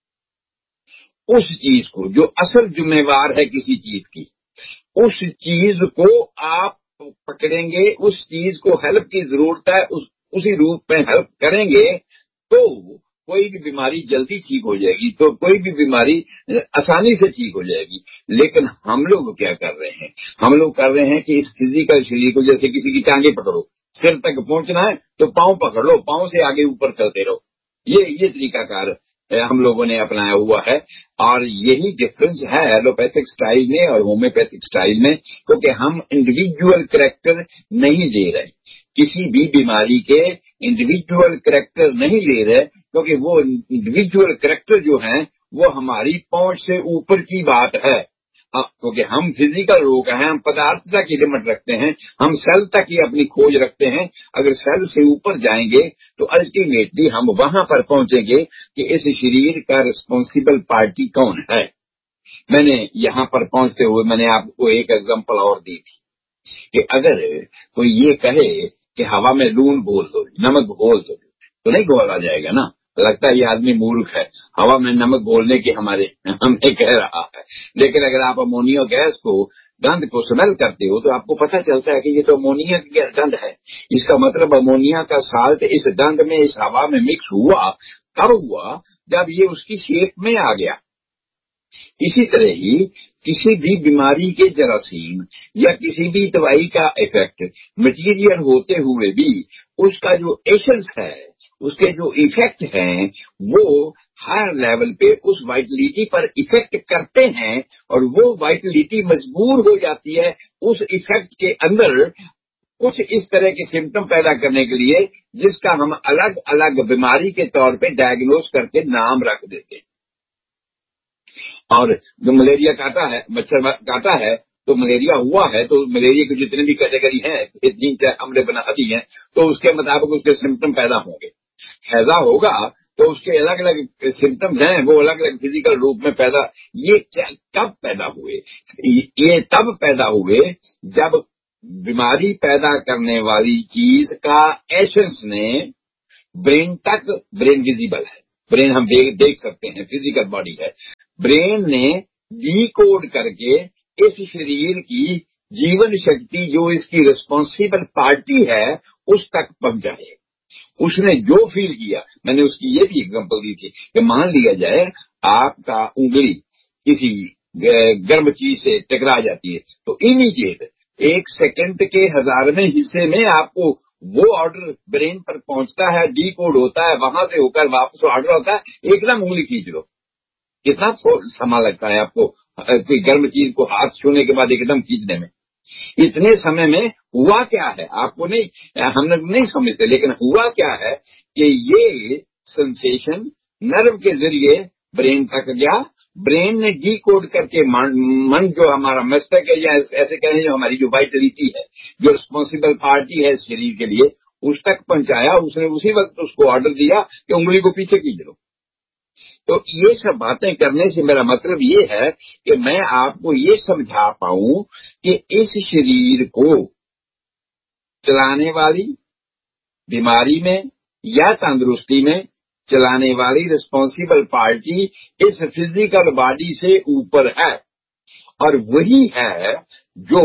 Speaker 3: उस चीज को जो असल जिम्मेवार है किसी चीज की, उस चीज को आप पकड़ेंगे, उस चीज को हेल्प की जरूरत है, उसी रूप में हेल्प करेंगे तो कोई भी बीमारी जल्दी ठीक हो जाएगी, तो कोई भी बीमारी आसानी से ठीक हो जाएगी। लेकिन हम लोग क्या कर रहे हैं, हम लोग कर रहे हैं कि इस फिजिकल शरीर को, जैसे किसी की टांगे पकड़ो, सिर तक पहुंचना है तो पांव पकड़ लो, पांव से आगे ऊपर चलते रहो, ये तरीकाकार हम लोगों ने अपनाया हुआ है। और यही डिफरेंस है एलोपैथिक स्टाइल में और होम्योपैथिक स्टाइल में, क्योंकि हम इंडिविजुअल करैक्टर नहीं ले रहे, किसी भी बीमारी के इंडिविजुअल करैक्टर नहीं ले रहे, क्योंकि वो इंडिविजुअल करैक्टर जो हैं वो हमारी पहुंच से ऊपर की बात है। क्योंकि हम फिजिकल लोग हैं, हम पदार्थ तक ही लिमिट रखते हैं, हम सेल तक ही अपनी खोज रखते हैं। अगर सेल से ऊपर जाएंगे तो अल्टीमेटली हम वहां पर पहुंचेंगे कि इस शरीर का रिस्पॉन्सिबल पार्टी कौन है। मैंने यहां पर पहुंचते हुए मैंने आपको एक एग्जांपल और दी थी कि अगर कोई ये कहे कि हवा में लून घोल दो, नमक घोल दो, तो नहीं घोला जाएगा ना, लगता है ये आदमी मूर्ख है, हवा में नमक घोलने की हमें कह रहा है। लेकिन अगर आप अमोनिया गैस को, गंध को स्मेल करते हो तो आपको पता चलता है कि ये तो अमोनिया की गंध है। इसका मतलब अमोनिया का साल्ट इस गंध में, इस हवा में मिक्स हुआ, कब हुआ, जब ये उसकी शेप में आ गया। इसी तरह ही किसी भी बीमारी के जरासीम या किसी भी दवाई का इफेक्ट मटीरियल होते हुए भी उसका जो एसेंस है, उसके जो इफेक्ट हैं वो हायर लेवल पे उस वाइटलिटी पर इफेक्ट करते हैं, और वो वाइटलिटी मजबूर हो जाती है उस इफेक्ट के अंदर कुछ इस तरह के सिम्टम पैदा करने के लिए, जिसका हम अलग अलग बीमारी के तौर पे डायग्नोज करके नाम रख देते हैं। और जो मलेरिया काटा है, मच्छर काटा है, तो मलेरिया हुआ है, तो मलेरिया की जितने भी कैटेगरी हैं, 3-4 अम्ल बना दी हैं, तो उसके मुताबिक उसके सिम्टम पैदा होंगे। हैजा होगा तो उसके अलग अलग सिम्टम्स हैं, वो अलग अलग फिजिकल रूप में पैदा, ये कब पैदा हुए? ये तब पैदा हुए जब बीमारी पैदा करने वाली चीज का एसेंस ने ब्रेन तक, ब्रेन विजिबल है, ब्रेन हम देख सकते हैं, फिजिकल बॉडी है, ब्रेन ने डीकोड करके इस शरीर की जीवन शक्ति जो इसकी रिस्पॉन्सिबल पार्टी है उस तक पहुंचाए। उसने जो फील किया, मैंने उसकी ये भी एग्जांपल दी थी कि मान लिया जाए आपका उंगली किसी गर्म चीज से टकरा जाती है तो इमीडिएट 1 सेकंड के 1000वें हिस्से में आपको वो ऑर्डर ब्रेन पर पहुंचता है, डी कोड होता है, वहां से होकर वापस ऑर्डर होता है, एकदम उंगली खींच लो। कितना समय लगता है आपको कोई गर्म चीज को हाथ छूने के बाद एकदम खींचने में? इतने समय में हुआ क्या है आपको नहीं, हम लोग नहीं समझते, लेकिन हुआ क्या है कि ये सेंसेशन नर्व के जरिए ब्रेन तक गया, ब्रेन ने डी कोड करके मन जो हमारा मस्तिष्क है या ऐसे कहें जो हमारी जो वाइटलिटी है, जो रिस्पॉन्सिबल पार्टी है शरीर के लिए, उस तक पहुंचाया। उसने उसी वक्त उसको ऑर्डर दिया कि उंगली को पीछे खींच लो। तो ये सब बातें करने से मेरा मतलब ये है कि मैं आपको ये समझा पाऊं कि इस शरीर को चलाने वाली, बीमारी में या तंदुरुस्ती में चलाने वाली रिस्पॉन्सिबल पार्टी इस फिजिकल बॉडी से ऊपर है, और वही है जो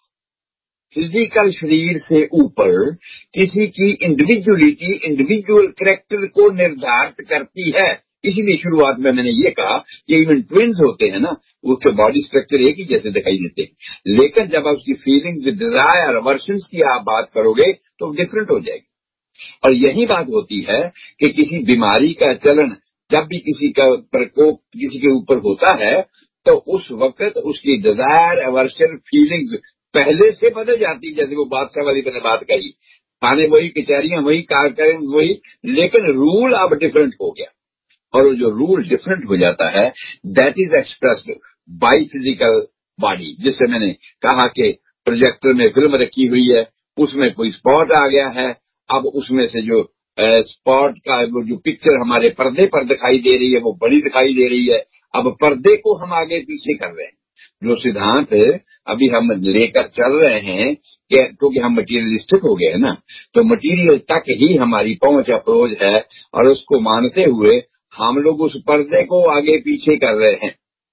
Speaker 3: फिजिकल शरीर से ऊपर किसी की इंडिविजुअलिटी, इंडिविजुअल कैरेक्टर को निर्धारित करती है। इसीलिए शुरुआत में मैंने ये कहा कि इवन ट्विन्स होते हैं ना, उसके बॉडी स्ट्रक्चर एक ही जैसे दिखाई देते हैं, लेकिन जब आप उसकी फीलिंग्स, डिजायर, अवर्शंस की आप बात करोगे तो डिफरेंट हो जाएगी। और यही बात होती है कि किसी बीमारी का चलन जब भी किसी का प्रकोप किसी के ऊपर होता है तो उस वक्त उसकी डिजायर, अवर्शन, फीलिंग्स पहले से बदल जाती है। जैसे वो बादशाह वाली मैंने बात कही, खाने वही, कचहरियां वही, कार्यक्रम वही, लेकिन रूल अब डिफरेंट हो गया। और जो रूल डिफरेंट हो जाता है that is expressed by physical body. जिससे मैंने कहा कि प्रोजेक्टर में फिल्म रखी हुई है, उसमें कोई स्पॉट आ गया है, अब उसमें से जो स्पॉट का वो जो पिक्चर हमारे पर्दे पर दिखाई दे रही है वो बड़ी दिखाई दे रही है। अब पर्दे को हम आगे पीछे कर रहे हैं। जो सिद्धांत अभी हम लेकर चल रहे हैं क्योंकि हम मटीरियलिस्टिक हो गए हैं ना, तो मटीरियल तक ही हमारी पहुंच अप्रोच है, और उसको मानते हुए हम लोग उस पर्दे को आगे पीछे कर रहे हैं।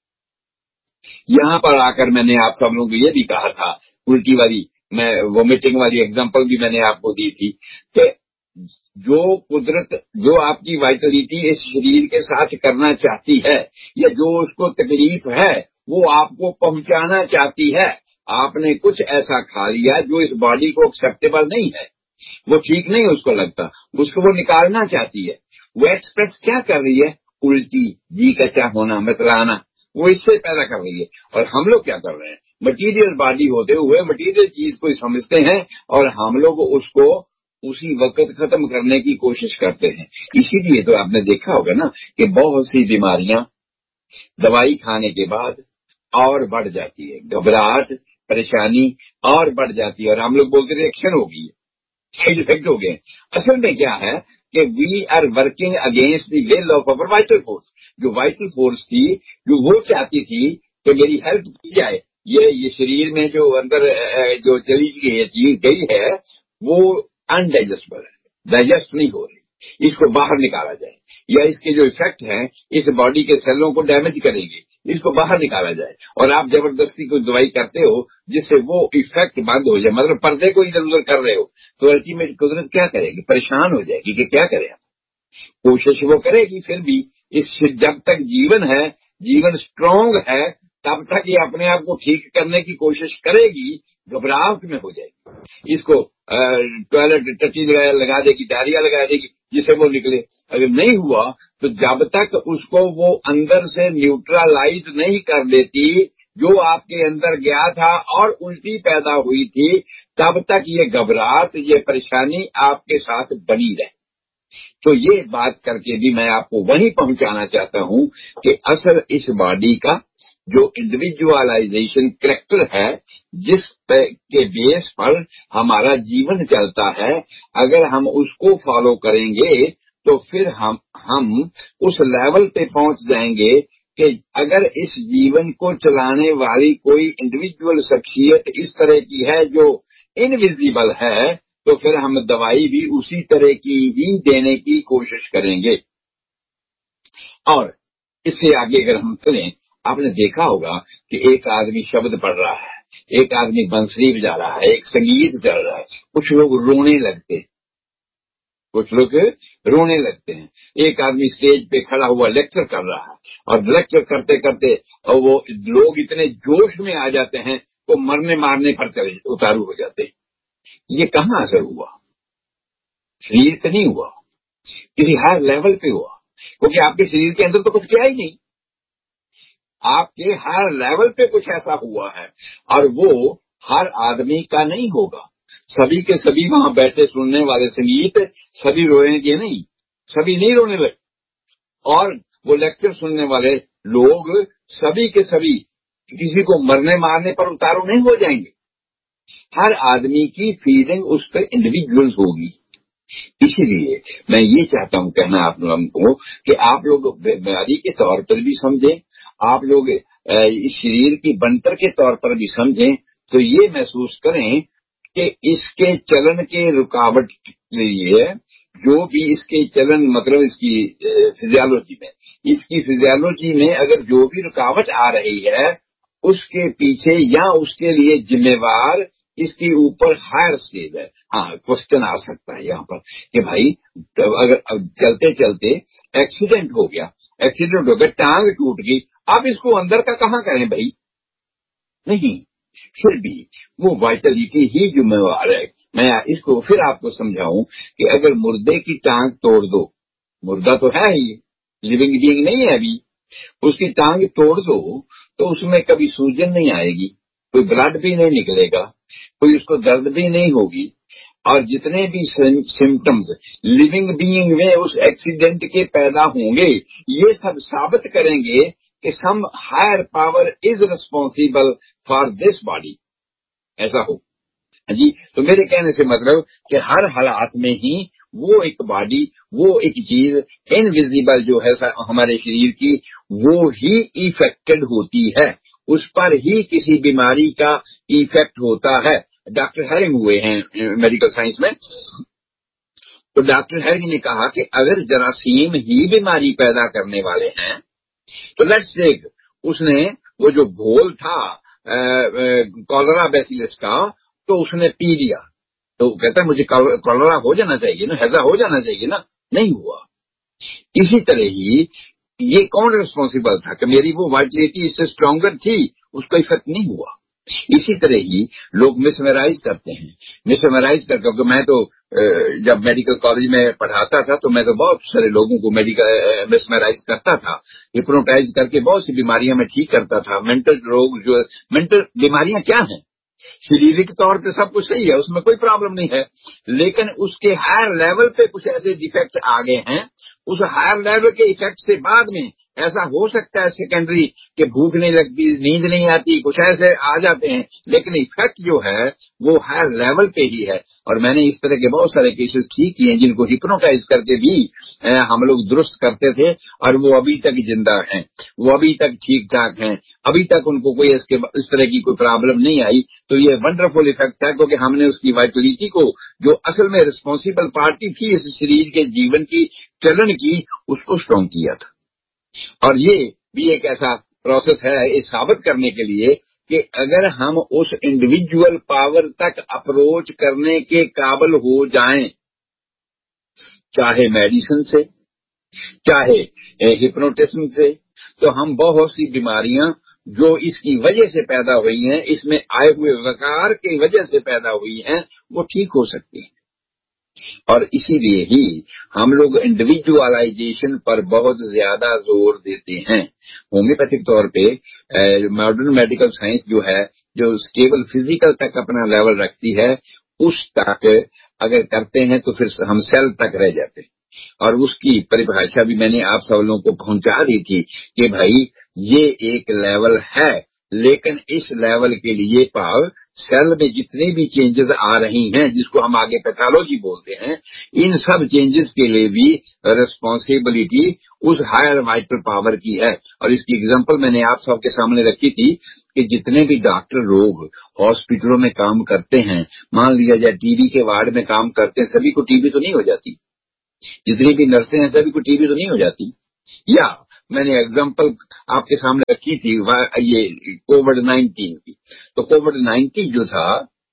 Speaker 3: यहां पर आकर मैंने आप सब लोगों को ये भी कहा था, उल्टी वाली, मैं वोमिटिंग वाली एग्जांपल भी मैंने आपको दी थी कि जो कुदरत, जो आपकी वाइटलिटी इस शरीर के साथ करना चाहती है या जो उसको तकलीफ है वो आपको पहुंचाना चाहती है, आपने कुछ ऐसा खा लिया जो इस बॉडी को एक्सेप्टेबल नहीं है, वो ठीक नहीं उसको लगता, उसको वो निकालना चाहती है। वो एक्सप्रेस क्या कर रही है? उल्टी, जी कच्चा होना, मतलाना, वो इससे पैदा कर रही है। और हम लोग क्या कर रहे हैं? मटीरियल बॉडी होते हुए मटीरियल चीज को समझते हैं और हम लोग उसको उसी वक्त खत्म करने की कोशिश करते हैं। इसीलिए तो आपने देखा होगा ना कि बहुत सी बीमारियां दवाई खाने के बाद और बढ़ जाती है, घबराहट, परेशानी और बढ़ जाती है, और हम लोग बोलते रिएक्शन हो गई है, साइड इफेक्ट हो गए। असल में क्या है कि we are working against the will of our vital force. जो वाइटल फोर्स थी, जो वो चाहती थी कि मेरी हेल्प की जाए, ये शरीर में जो अंदर जो चली गई है वो अनडाइजेस्टेबल है, डाइजेस्ट नहीं हो रही, इसको बाहर निकाला जाए, या इसके जो इफेक्ट हैं इस बॉडी के सेलों को डैमेज करेंगे, इसको बाहर निकाला जाए। और आप जबरदस्ती कोई दवाई करते हो जिससे वो इफेक्ट बंद हो जाए, मतलब पर्दे को इधर उधर कर रहे हो, तो अल्टीमेट कुदरत क्या करेगी? परेशान हो जाएगी कि क्या करें। कोशिश वो करेगी, फिर भी इस जब तक जीवन है, जीवन स्ट्रांग है, तब तक ये अपने आप को ठीक करने की कोशिश करेगी, घबराहट में हो जाएगी, इसको टॉयलेट टटी लगा देगी, डायरिया लगा देगी जिसे वो निकले। अगर नहीं हुआ तो जब तक उसको वो अंदर से न्यूट्रलाइज नहीं कर देती जो आपके अंदर गया था और उल्टी पैदा हुई थी, तब तक ये घबराहट, ये परेशानी आपके साथ बनी रहे। तो ये बात करके भी मैं आपको वहीं पहुंचाना चाहता हूं कि असल इस बॉडी का जो इंडिविजुअलाइजेशन कैरेक्टर है, जिस के बेस पर हमारा जीवन चलता है, अगर हम उसको फॉलो करेंगे तो फिर हम उस लेवल पे पहुंच जाएंगे कि अगर इस जीवन को चलाने वाली कोई इंडिविजुअल शख्सियत इस तरह की है जो इनविजिबल है, तो फिर हम दवाई भी उसी तरह की ही देने की कोशिश करेंगे। और इससे आगे अगर हम चलें, आपने देखा होगा कि एक आदमी शब्द पढ़ रहा है, एक आदमी बंसरी बजा रहा है, एक संगीत चल रहा है, कुछ लोग रोने लगते हैं, कुछ लोग रोने लगते हैं। एक आदमी स्टेज पे खड़ा हुआ लेक्चर कर रहा है और लेक्चर करते करते और वो लोग इतने जोश में आ जाते हैं वो मरने मारने पर चले उतारू हो जाते हैं। ये कहाँ असर हुआ? शरीर पे नहीं हुआ, किसी हायर लेवल पे हुआ, क्योंकि आपके शरीर के अंदर तो कुछ किया ही नहीं, आपके हायर लेवल पे कुछ ऐसा हुआ है। और वो हर आदमी का नहीं होगा। सभी के सभी वहां बैठे सुनने वाले संगीत सभी रोएंगे नहीं, सभी नहीं रोने लगे, और वो लेक्चर सुनने वाले लोग सभी के सभी किसी को मरने मारने पर उतारू नहीं हो जाएंगे। हर आदमी की फीलिंग उस पर इंडिविजुअल होगी। इसीलिए मैं ये चाहता हूं कहना आप लोगों को कि आप लोग बीमारी के तौर पर भी समझें, आप लोग इस शरीर की बनतर के तौर पर भी समझें, तो ये महसूस करें कि इसके चलन के रुकावट के लिए जो भी इसके चलन मतलब इसकी फिजियोलॉजी में, इसकी फिजियोलॉजी में अगर जो भी रुकावट आ रही है उसके पीछे या उसके लिए जिम्मेवार इसके ऊपर हायर स्टेज है। हाँ, क्वेश्चन आ सकता है यहाँ पर कि भाई अगर चलते चलते एक्सीडेंट हो गया, टांग टूट गई, अब इसको अंदर का कहाँ करें भाई? नहीं, फिर भी वो वाइटलिटी ही जिम्मेवार है। मैं इसको फिर आपको समझाऊं कि अगर मुर्दे की टांग तोड़ दो, मुर्दा तो है ही, लिविंग बीइंग नहीं है अभी, उसकी टांग तोड़ दो तो उसमें कभी सूजन नहीं आएगी, कोई ब्लड भी नहीं निकलेगा, कोई उसको दर्द भी नहीं होगी, और जितने भी सिम्टम्स लिविंग बीइंग में उस एक्सीडेंट के पैदा होंगे ये सब साबित करेंगे कि some higher power is responsible for this body. ऐसा हो जी। तो मेरे कहने से मतलब कि हर हालात में ही वो एक बॉडी, वो एक चीज इनविजिबल जो है हमारे शरीर की, वो ही इफेक्टेड होती है, उस पर ही किसी बीमारी का इफेक्ट होता है। डॉक्टर हेरिंग हुए हैं मेडिकल साइंस में, तो डॉक्टर हेरिंग ने कहा कि अगर जरासीम ही बीमारी पैदा करने वाले हैं तो लेट्स टेक, उसने वो जो घोल था कॉलरा बैसिलस का, तो उसने पी लिया, तो कहता है मुझे कॉलरा हो जाना चाहिए ना, हैजा हो जाना चाहिए ना, नहीं हुआ। इसी तरह ही ये कौन रिस्पॉन्सिबल था कि मेरी वो वाइटलिटी इससे स्ट्रॉन्गर थी, उसका इफेक्ट नहीं हुआ। इसी तरह ही लोग मिसमराइज करते हैं, मिसमराइज कर, क्योंकि मैं तो जब मेडिकल कॉलेज में पढ़ाता था तो मैं तो बहुत सारे लोगों को मेडिकल मिसमराइज करता था, हिप्नोटाइज करके बहुत सी बीमारियां मैं ठीक करता था। मेंटल रोग, जो मेंटल बीमारियां क्या हैं, शारीरिक तौर पे सब कुछ सही है, उसमें कोई प्रॉब्लम नहीं है, लेकिन उसके हायर लेवल पे कुछ ऐसे डिफेक्ट आ गए हैं, उस हायर लेवल के इफेक्ट से बाद में ऐसा हो सकता है सेकेंडरी कि भूख नहीं लगती, नींद नहीं आती, कुछ ऐसे आ जाते हैं, लेकिन इफेक्ट जो है वो हायर लेवल पे ही है। और मैंने इस तरह के बहुत सारे केसेस ठीक किए जिनको हिप्नोटाइज करके भी हम लोग दुरुस्त करते थे, और वो अभी तक जिंदा हैं, वो अभी तक ठीक ठाक हैं, अभी तक उनको कोई इस तरह की कोई प्रॉब्लम नहीं आई। तो ये वंडरफुल इफेक्ट है, क्योंकि हमने उसकी वाइटलिटी को, जो असल में रिस्पॉन्सिबल पार्टी थी इस शरीर के जीवन की चलन की, उसको स्ट्रॉन्ग किया था। और ये भी एक ऐसा प्रोसेस है ये साबित करने के लिए कि अगर हम उस इंडिविजुअल पावर तक अप्रोच करने के काबिल हो जाएं, चाहे मेडिसिन से, चाहे हिप्नोटिज्म से, तो हम बहुत सी बीमारियां जो इसकी वजह से पैदा हुई हैं, इसमें आए हुए विकार की वजह से पैदा हुई हैं, वो ठीक हो सकती हैं। और इसीलिए ही हम लोग इंडिविजुअलाइजेशन पर बहुत ज्यादा जोर देते हैं। होम्योपैथिक तौर पे मॉडर्न मेडिकल साइंस जो है, जो केवल फिजिकल तक अपना लेवल रखती है, उस तक अगर करते हैं तो फिर हम सेल तक रह जाते हैं। और उसकी परिभाषा भी मैंने आप सब लोगों को पहुंचा दी थी कि भाई ये एक लेवल है, लेकिन इस लेवल के लिए पाव सेल में जितने भी चेंजेस आ रही हैं, जिसको हम आगे पैथोलॉजी बोलते हैं, इन सब चेंजेस के लिए भी रिस्पॉन्सिबिलिटी उस हायर वाइटल पावर की है। और इसकी एग्जांपल मैंने आप सबके सामने रखी थी कि जितने भी डॉक्टर लोग हॉस्पिटलों में काम करते हैं, मान लिया जाए टीबी के वार्ड में काम करते हैं, सभी को टीबी तो नहीं हो जाती। जितनी भी नर्सें हैं सभी को टीबी तो नहीं हो जाती। या मैंने एग्जांपल आपके सामने रखी थी ये कोविड-19 की। तो कोविड-19 जो था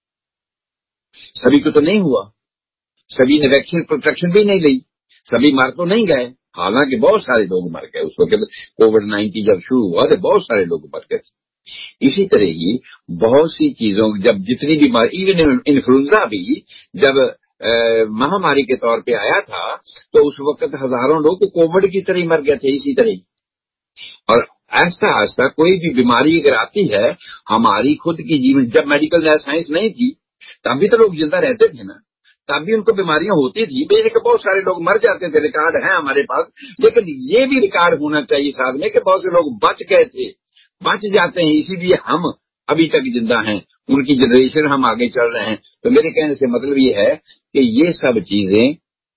Speaker 3: सभी को तो नहीं हुआ, सभी ने वैक्सीन प्रोटेक्शन भी नहीं ली, सभी मर तो नहीं गए। हालांकि बहुत सारे लोग मर गए उस वक्त कोविड-19 जब शुरू हुआ तो बहुत सारे लोग मर गए। इसी तरह ही बहुत सी चीजों, जब जितनी बीमारी, इवन इन्फ्लुएंजा भी जब महामारी के तौर पे आया था तो उस वक्त हजारों लोग कोविड की तरह मर गए थे इसी तरह। और ऐसा ऐसा कोई भी बीमारी अगर आती है हमारी खुद की जीवन, जब मेडिकल साइंस नहीं थी तब भी तो लोग जिंदा रहते थे ना, तब भी उनको बीमारियां होती थी। बेशक बहुत सारे लोग मर जाते थे, रिकॉर्ड है हमारे पास, लेकिन ये भी रिकॉर्ड होना चाहिए साथ में कि बहुत से लोग बच गए थे, बच जाते हैं, इसीलिए हम अभी तक जिंदा हैं, उनकी जनरेशन हम आगे चल रहे हैं। तो मेरे कहने से मतलब ये है कि ये सब चीजें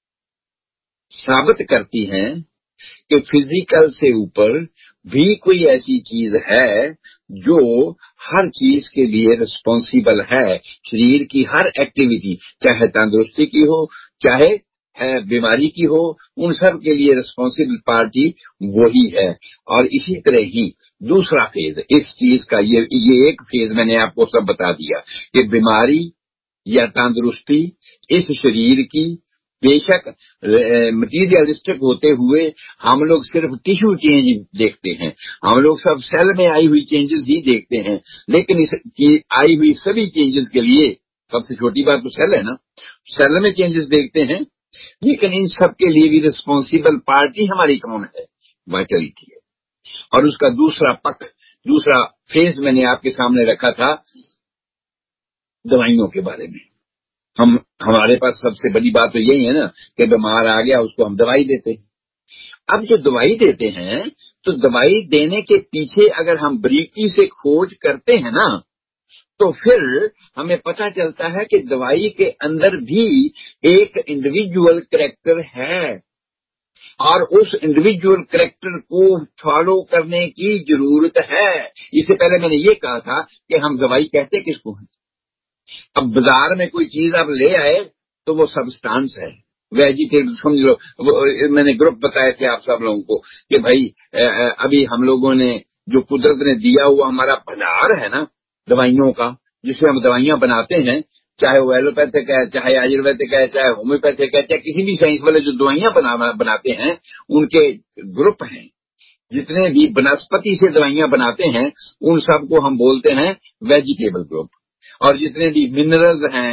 Speaker 3: साबित करती हैं कि फिजिकल से ऊपर भी कोई ऐसी चीज है जो हर चीज के लिए रिस्पॉन्सिबल है। शरीर की हर एक्टिविटी, चाहे तंदुरुस्ती की हो चाहे बीमारी की हो, उन सब के लिए रिस्पॉन्सिबल पार्टी वही है। और इसी तरह ही दूसरा फेज इस चीज का, ये एक फेज मैंने आपको सब बता दिया कि बीमारी या तंदुरुस्ती इस शरीर की, बेशक मटीरियलिस्टिक होते हुए हम लोग सिर्फ टिश्यू चेंज देखते हैं, हम लोग सब सेल में आई हुई चेंजेस ही देखते हैं, लेकिन इस आई हुई सभी चेंजेस के लिए सबसे छोटी बात तो सेल है ना, सेल में चेंजेस देखते हैं, लेकिन इन सब के लिए भी रिस्पॉन्सिबल पार्टी हमारी कौन है? वाइटलिटी है। और उसका दूसरा पक्ष, दूसरा फेज मैंने आपके सामने रखा था दवाइयों के बारे में। हमारे पास सबसे बड़ी बात तो यही है ना कि बीमार आ गया उसको हम दवाई देते हैं। अब जो दवाई देते हैं तो दवाई देने के पीछे अगर हम बारीकी से खोज करते हैं ना तो फिर हमें पता चलता है कि दवाई के अंदर भी एक इंडिविजुअल कैरेक्टर है और उस इंडिविजुअल कैरेक्टर को फॉलो करने की जरूरत है। इससे पहले मैंने ये कहा था कि हम दवाई कहते किसको हैं। अब बाजार में कोई चीज आप ले आए तो वो सब्सटेंस है, वेजिटेबल समझ लो। मैंने ग्रुप बताए थे आप सब लोगों को कि भाई अभी हम लोगों ने जो कुदरत ने दिया हुआ हमारा भंडार है ना दवाइयों का, जिससे हम दवाइयां बनाते हैं, चाहे वो एलोपैथिक है, चाहे आयुर्वेदिक है, चाहे होम्योपैथिक है, चाहे किसी भी साइंस वाले जो दवाइयां बनाते हैं उनके ग्रुप हैं। जितने भी वनस्पति से दवाइयां बनाते हैं उन सबको हम बोलते हैं वेजिटेबल ग्रुप। और जितने भी मिनरल्स हैं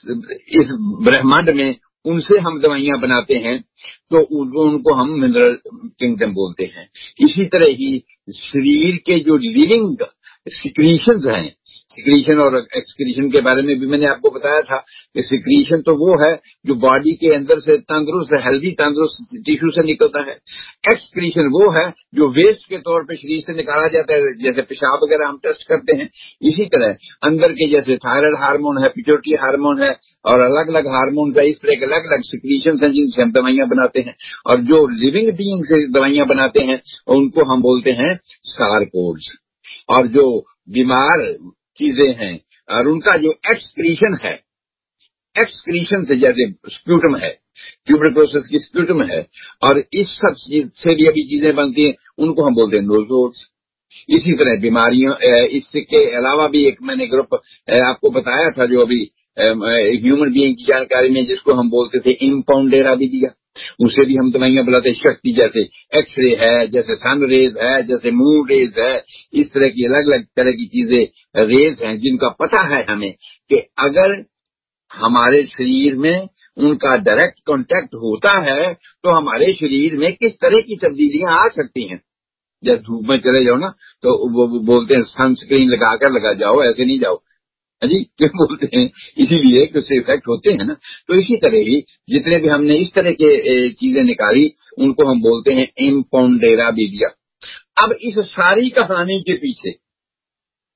Speaker 3: इस ब्रह्मांड में उनसे हम दवाइयां बनाते हैं तो उनको हम मिनरल किंगडम बोलते हैं। इसी तरह ही शरीर के जो लिविंग सिक्रीशंस हैं, सिक्रीशन और एक्सक्रीशन के बारे में भी मैंने आपको बताया था कि सिक्रीशन तो वो है जो बॉडी के अंदर से तंदुरुस्त हेल्दी तंदुरुस्त टिश्यू से निकलता है। एक्सक्रीशन वो है जो वेस्ट के तौर पे शरीर से निकाला जाता है, जैसे पेशाब वगैरह हम टेस्ट करते हैं। इसी तरह अंदर के जैसे थायराइड हार्मोन है, पिट्यूटरी हार्मोन है और अलग अलग हार्मोन है, इस तरह के अलग अलग सिक्रीशन हैं जिनसे हम दवाइयां बनाते हैं। और जो लिविंग बीइंग से दवाइयां बनाते हैं उनको हम बोलते हैं सारकोड्स। और जो बीमार चीजें हैं और उनका जो एक्सक्रीशन है, एक्सक्रीशन से जैसे स्प्यूटम है, ट्यूबरकुलोसिस की स्प्यूटम है और इस सब से भी अभी चीजें बनती हैं, उनको हम बोलते हैं नोजोड्स। इसी तरह बीमारियों, इसके अलावा भी एक मैंने ग्रुप आपको बताया था जो अभी ह्यूमन बीइंग की जानकारी में जिसको हम बोलते थे इम्पाउंडेरा भी दिया, उसे भी हम दवाइयां बुलाते हैं। शक्ति जैसे एक्सरे है, जैसे सन रेज है, जैसे मून रेज है, इस तरह की अलग अलग तरह की चीजें रेज हैं जिनका पता है हमें कि अगर हमारे शरीर में उनका डायरेक्ट कांटेक्ट होता है तो हमारे शरीर में किस तरह की तब्दीलियां आ सकती हैं। जब धूप में चले जाओ ना तो वो बोलते हैं सनस्क्रीन लगा जाओ, ऐसे नहीं जाओ जी, क्यों बोलते हैं? इसीलिए कि उससे इफेक्ट होते हैं ना। तो इसी तरह ही जितने भी हमने इस तरह के चीजें निकाली उनको हम बोलते हैं इम्पाउंडेरा मीडिया। अब इस सारी कहानी के पीछे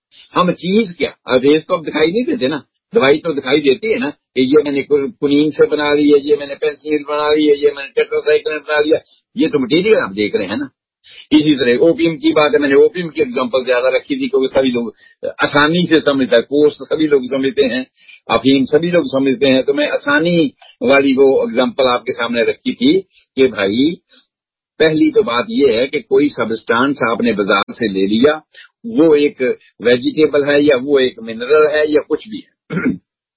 Speaker 3: हम चीज क्या, अवेज तो अब दिखाई नहीं देते ना, दवाई तो दिखाई देती है ना कि ये मैंने कुनीन से बना ली है, ये मैंने पेंसिल बना ली है, ये मैंने टेट्रासाइक्लिन बना लिया, ये तो मटीरियल आप देख रहे हैं ना। इसी तरह ओपियम की बात है, मैंने ओपियम की एग्जांपल ज्यादा रखी थी क्योंकि सभी लोग आसानी से समझता है, कोर्स सभी लोग समझते हैं, अफीम सभी लोग समझते हैं, तो मैं आसानी वाली वो एग्जांपल आपके सामने रखी थी कि भाई पहली तो बात यह है कि कोई सब्सटेंस आपने बाजार से ले लिया, वो एक वेजिटेबल है या वो एक मिनरल है या कुछ भी है।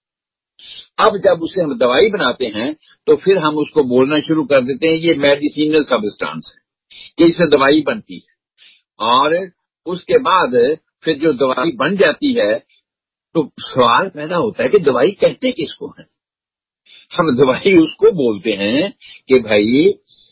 Speaker 3: अब जब उसे हम दवाई बनाते हैं तो फिर हम उसको बोलना शुरू कर देते हैं ये मेडिसिनल सब्सटेंस है, कि इससे दवाई बनती है। और उसके बाद फिर जो दवाई बन जाती है तो सवाल पैदा होता है कि दवाई कहते किसको है। हम दवाई उसको बोलते हैं कि भाई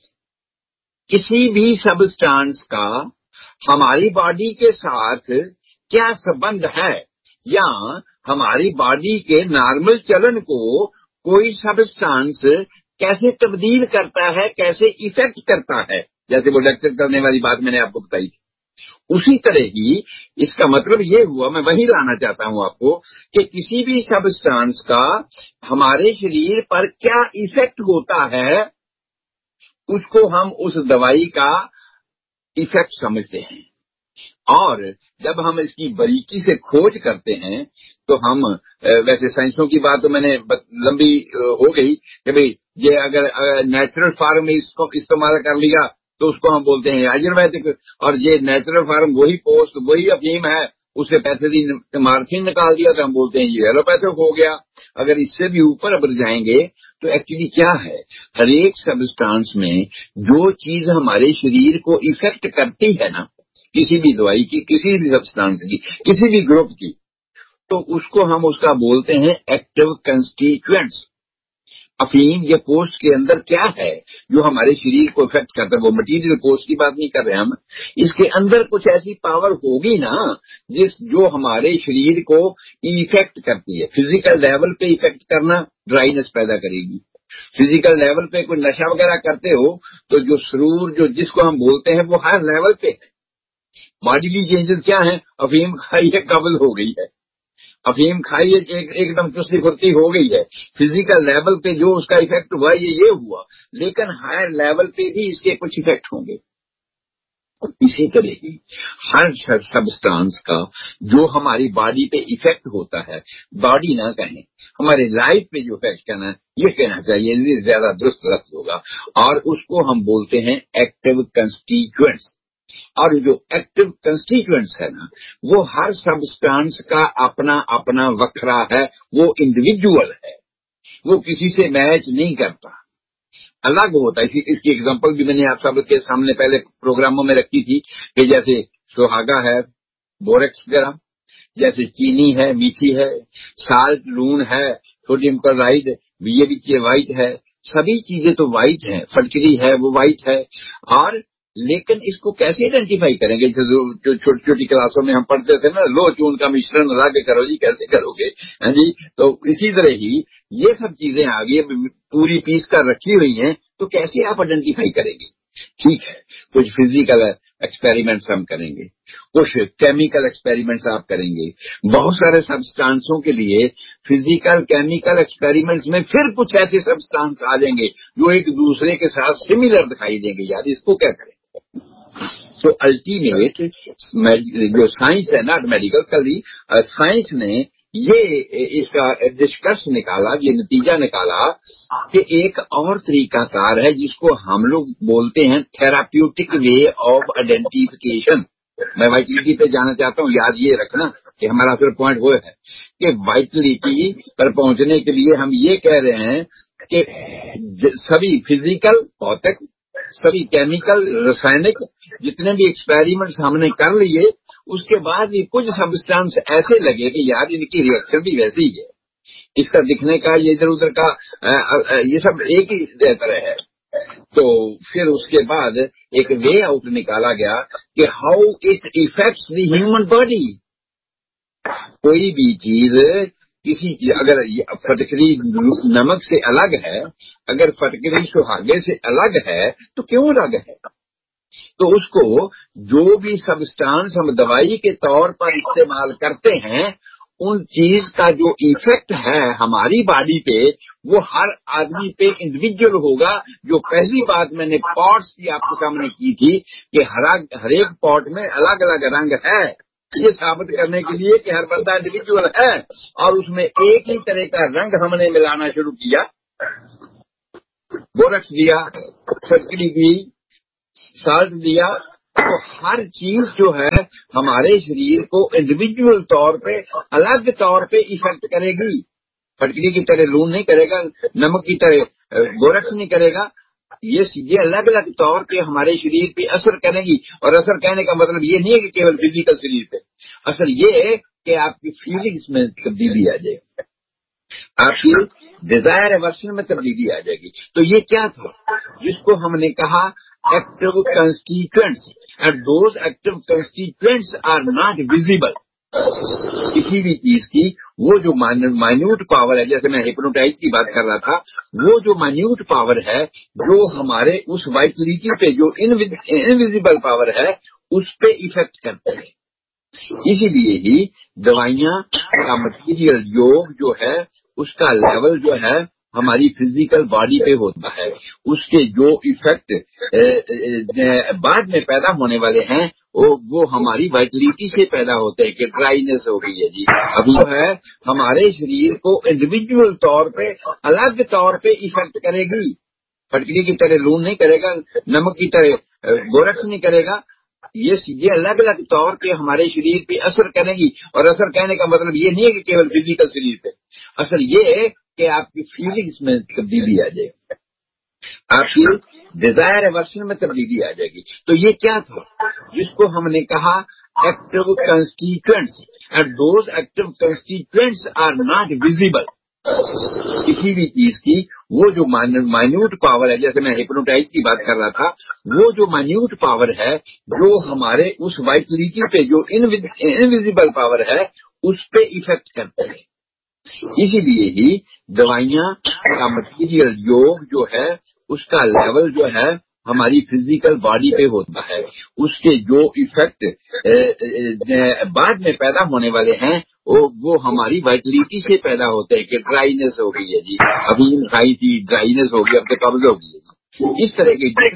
Speaker 3: किसी भी सब्सटेंस का हमारी बॉडी के साथ क्या संबंध है, या हमारी बॉडी के नॉर्मल चलन को कोई सब्सटेंस कैसे तब्दील करता है, कैसे इफेक्ट करता है, जैसे वो लेक्चर करने वाली बात मैंने आपको बताई थी। उसी तरह ही इसका मतलब ये हुआ, मैं वही लाना चाहता हूं आपको, कि किसी भी सब्सटेंस का हमारे शरीर पर क्या इफेक्ट होता है उसको हम उस दवाई का इफेक्ट समझते हैं। और जब हम इसकी बारीकी से खोज करते हैं तो हम वैसे साइंसों की बात तो मैंने लंबी हो गई कि भाई ये अगर नेचुरल फार्म में इसको इस्तेमाल कर लिया तो उसको हम बोलते हैं आयुर्वेदिक, और ये नेचुरल फार्म वही पोस्ट वही अफीम है, उसे पैथेजिन मार्फिन निकाल दिया तो हम बोलते हैं ये एलोपैथिक हो गया। अगर इससे भी ऊपर अब जाएंगे तो एक्चुअली क्या है, हर एक सब्सटेंस में जो चीज हमारे शरीर को इफेक्ट करती है ना, किसी भी दवाई की, किसी भी सब्सटेंस की, किसी भी ग्रुप की, तो उसको हम उसका बोलते हैं एक्टिव कंस्टिट्यूएंट्स। अफीम या पोस्ट के अंदर क्या है जो हमारे शरीर को इफेक्ट करता है, वो मटीरियल पोस्ट की बात नहीं कर रहे हम, इसके अंदर कुछ ऐसी पावर होगी ना जो हमारे शरीर को इफेक्ट करती है। फिजिकल लेवल पे इफेक्ट करना ड्राइनेस पैदा करेगी, फिजिकल लेवल पे कोई नशा वगैरह करते हो तो जो सुरूर जो जिसको हम बोलते हैं वो हर लेवल पे है। बॉडीली चेंजेस क्या है, अफीम खाइए कबल हो गई है, अफीम खाइए एकदम चुस्ती फुर्ती हो गई है, फिजिकल लेवल पे जो उसका इफेक्ट हुआ ये हुआ, लेकिन हायर लेवल पे भी इसके कुछ इफेक्ट होंगे। और इसी तरह की हर सब्सटेंस का जो हमारी बॉडी पे इफेक्ट होता है, बॉडी ना कहें, हमारे लाइफ पे जो इफेक्ट करना है ये कहना चाहिए, ये ज्यादा दुरुस्त रक्त होगा, और उसको हम बोलते हैं एक्टिव कंस्टिट्यूएंट्स। और जो एक्टिव कंस्टिट्यूएंट्स है ना, वो हर सब्सटेंस का अपना अपना वखरा है, वो इंडिविजुअल है, वो किसी से मैच नहीं करता, अलग होता है। इसकी एग्जांपल भी मैंने आप सबके सामने पहले प्रोग्रामों में रखी थी कि जैसे सुहागा है बोरेक्स वगैरह, जैसे चीनी है मीठी है, साल्ट लून है, सोडियम क्लोराइड ये भी चीजें व्हाइट है, सभी चीजें तो व्हाइट है, फटकरी है वो व्हाइट है। और लेकिन इसको कैसे आइडेंटिफाई करेंगे, जो छोटी छोटी क्लासों में हम पढ़ते थे ना, लो चून का मिश्रण अलग करो जी, कैसे करोगे हैं जी। तो इसी तरह ही ये सब चीजें आ गई, पूरी पीस कर रखी हुई हैं, तो कैसे आप आइडेंटिफाई करेंगे। ठीक है, कुछ फिजिकल एक्सपेरिमेंट्स हम करेंगे, कुछ केमिकल एक्सपेरिमेंट्स आप करेंगे, बहुत सारे सब्सटेंसों के लिए फिजिकल केमिकल एक्सपेरिमेंट्स में फिर कुछ ऐसे सब्सटेंस आ जाएंगे जो एक दूसरे के साथ सिमिलर दिखाई देंगे, यार इसको क्या करें। तो अल्टीमेट जो साइंस है ना, मेडिकल कली साइंस ने ये इसका निष्कर्ष निकाला, ये नतीजा निकाला कि एक और तरीकाकार है जिसको हम लोग बोलते हैं थेराप्यूटिक वे ऑफ आइडेंटिफिकेशन। मैं वाइटलिटी पे जाना चाहता हूँ, याद ये रखना कि हमारा सिर्फ पॉइंट वो है कि वाइटलिटी पर पहुंचने के लिए हम ये कह रहे हैं कि सभी फिजिकल भौतिक, सभी केमिकल रासायनिक जितने भी एक्सपेरिमेंट्स हमने कर लिए, उसके बाद ये कुछ सब्सटेंस ऐसे लगे कि यार इनकी रिएक्शन भी वैसी ही है, इसका दिखने का ये इधर उधर का ये सब एक ही तरह है। तो फिर उसके बाद एक वे आउट निकाला गया कि how it effects the human body. कोई भी चीज किसी अगर फटकरी नमक से अलग है, अगर फटकरी सुहागे से अलग है तो क्यों अलग है, तो उसको जो भी सब्सटेंस हम दवाई के तौर पर इस्तेमाल करते हैं, उन चीज का जो इफेक्ट है हमारी बॉडी पे, वो हर आदमी पे इंडिविजुअल होगा। जो पहली बात मैंने पॉट्स की आपके सामने की थी कि हर एक पॉट में अलग अलग रंग है, ये साबित करने के लिए कि हर बंदा इंडिविजुअल है, और उसमें एक ही तरह का रंग हमने मिलाना शुरू किया। बोरक्स दिया, फटकड़ी दी, साल्ट दिया, तो हर चीज जो है हमारे शरीर को इंडिविजुअल तौर पे अलग तौर पे इफेक्ट करेगी। फटकड़ी की तरह लून नहीं करेगा, नमक की तरह बोरक्स नहीं करेगा। ये चीजें अलग अलग तौर पे हमारे शरीर पे असर करेगी। और असर कहने का मतलब ये नहीं है कि केवल फिजिकल शरीर पे, असर ये है कि आपकी फीलिंग्स में तब्दीली आ जाएगी, आपकी डिजायर एवर्शन में तब्दीली आ जाएगी। तो ये क्या था जिसको हमने कहा active constituents, and those active constituents are not visible. किसी भी चीज की वो जो माइन्यूट पावर है, जैसे मैं हिप्नोटाइज की बात कर रहा था, वो जो माइन्यूट पावर है जो हमारे उस वाइटलिटी पे, जो इनविजिबल पावर है, उस पे इफेक्ट करते हैं। इसीलिए ही दवाइयां का मटीरियल योग जो है उसका लेवल जो है हमारी फिजिकल बॉडी पे होता है, उसके जो इफेक्ट बाद में पैदा होने वाले हैं वो हमारी वाइटलिटी से पैदा होते हैं कि ड्राइनेस हो गई है जी। अभी जो है हमारे शरीर को इंडिविजुअल तौर पे अलग तौर पे इफेक्ट करेगी। फटकड़ी की तरह लून नहीं करेगा, नमक की तरह बोरक्स नहीं करेगा। ये चीजें अलग अलग तौर पे हमारे शरीर पे असर करेगी। और असर कहने का मतलब ये नहीं है कि केवल फिजिकल शरीर पे, असर ये है कि आपकी फीलिंग्स में तब्दीली आ जाएगी, आपकी डिजायर एवर्शन में तब्दीली आ जाएगी। तो ये क्या था जिसको हमने कहा active constituents, and those active constituents are not visible. किसी भी चीज की वो जो माइन्यूट पावर है, जैसे मैं हिप्नोटाइज की बात कर रहा था, वो जो माइन्यूट पावर है जो हमारे उस वाइटलिटी पे, जो इनविजिबल पावर है, उस पे इफेक्ट करते हैं। इसीलिए ही दवाइयां का मटीरियल योग जो है उसका लेवल जो है हमारी फिजिकल बॉडी पे होता है, उसके जो इफेक्ट बाद में पैदा होने वाले हैं वो हमारी वाइटलिटी से पैदा होते हैं कि ड्राइनेस हो गई है जी, अभी खाई थी ड्राइनेस हो गई, अब तो कब्ज हो गई है। इस तरह के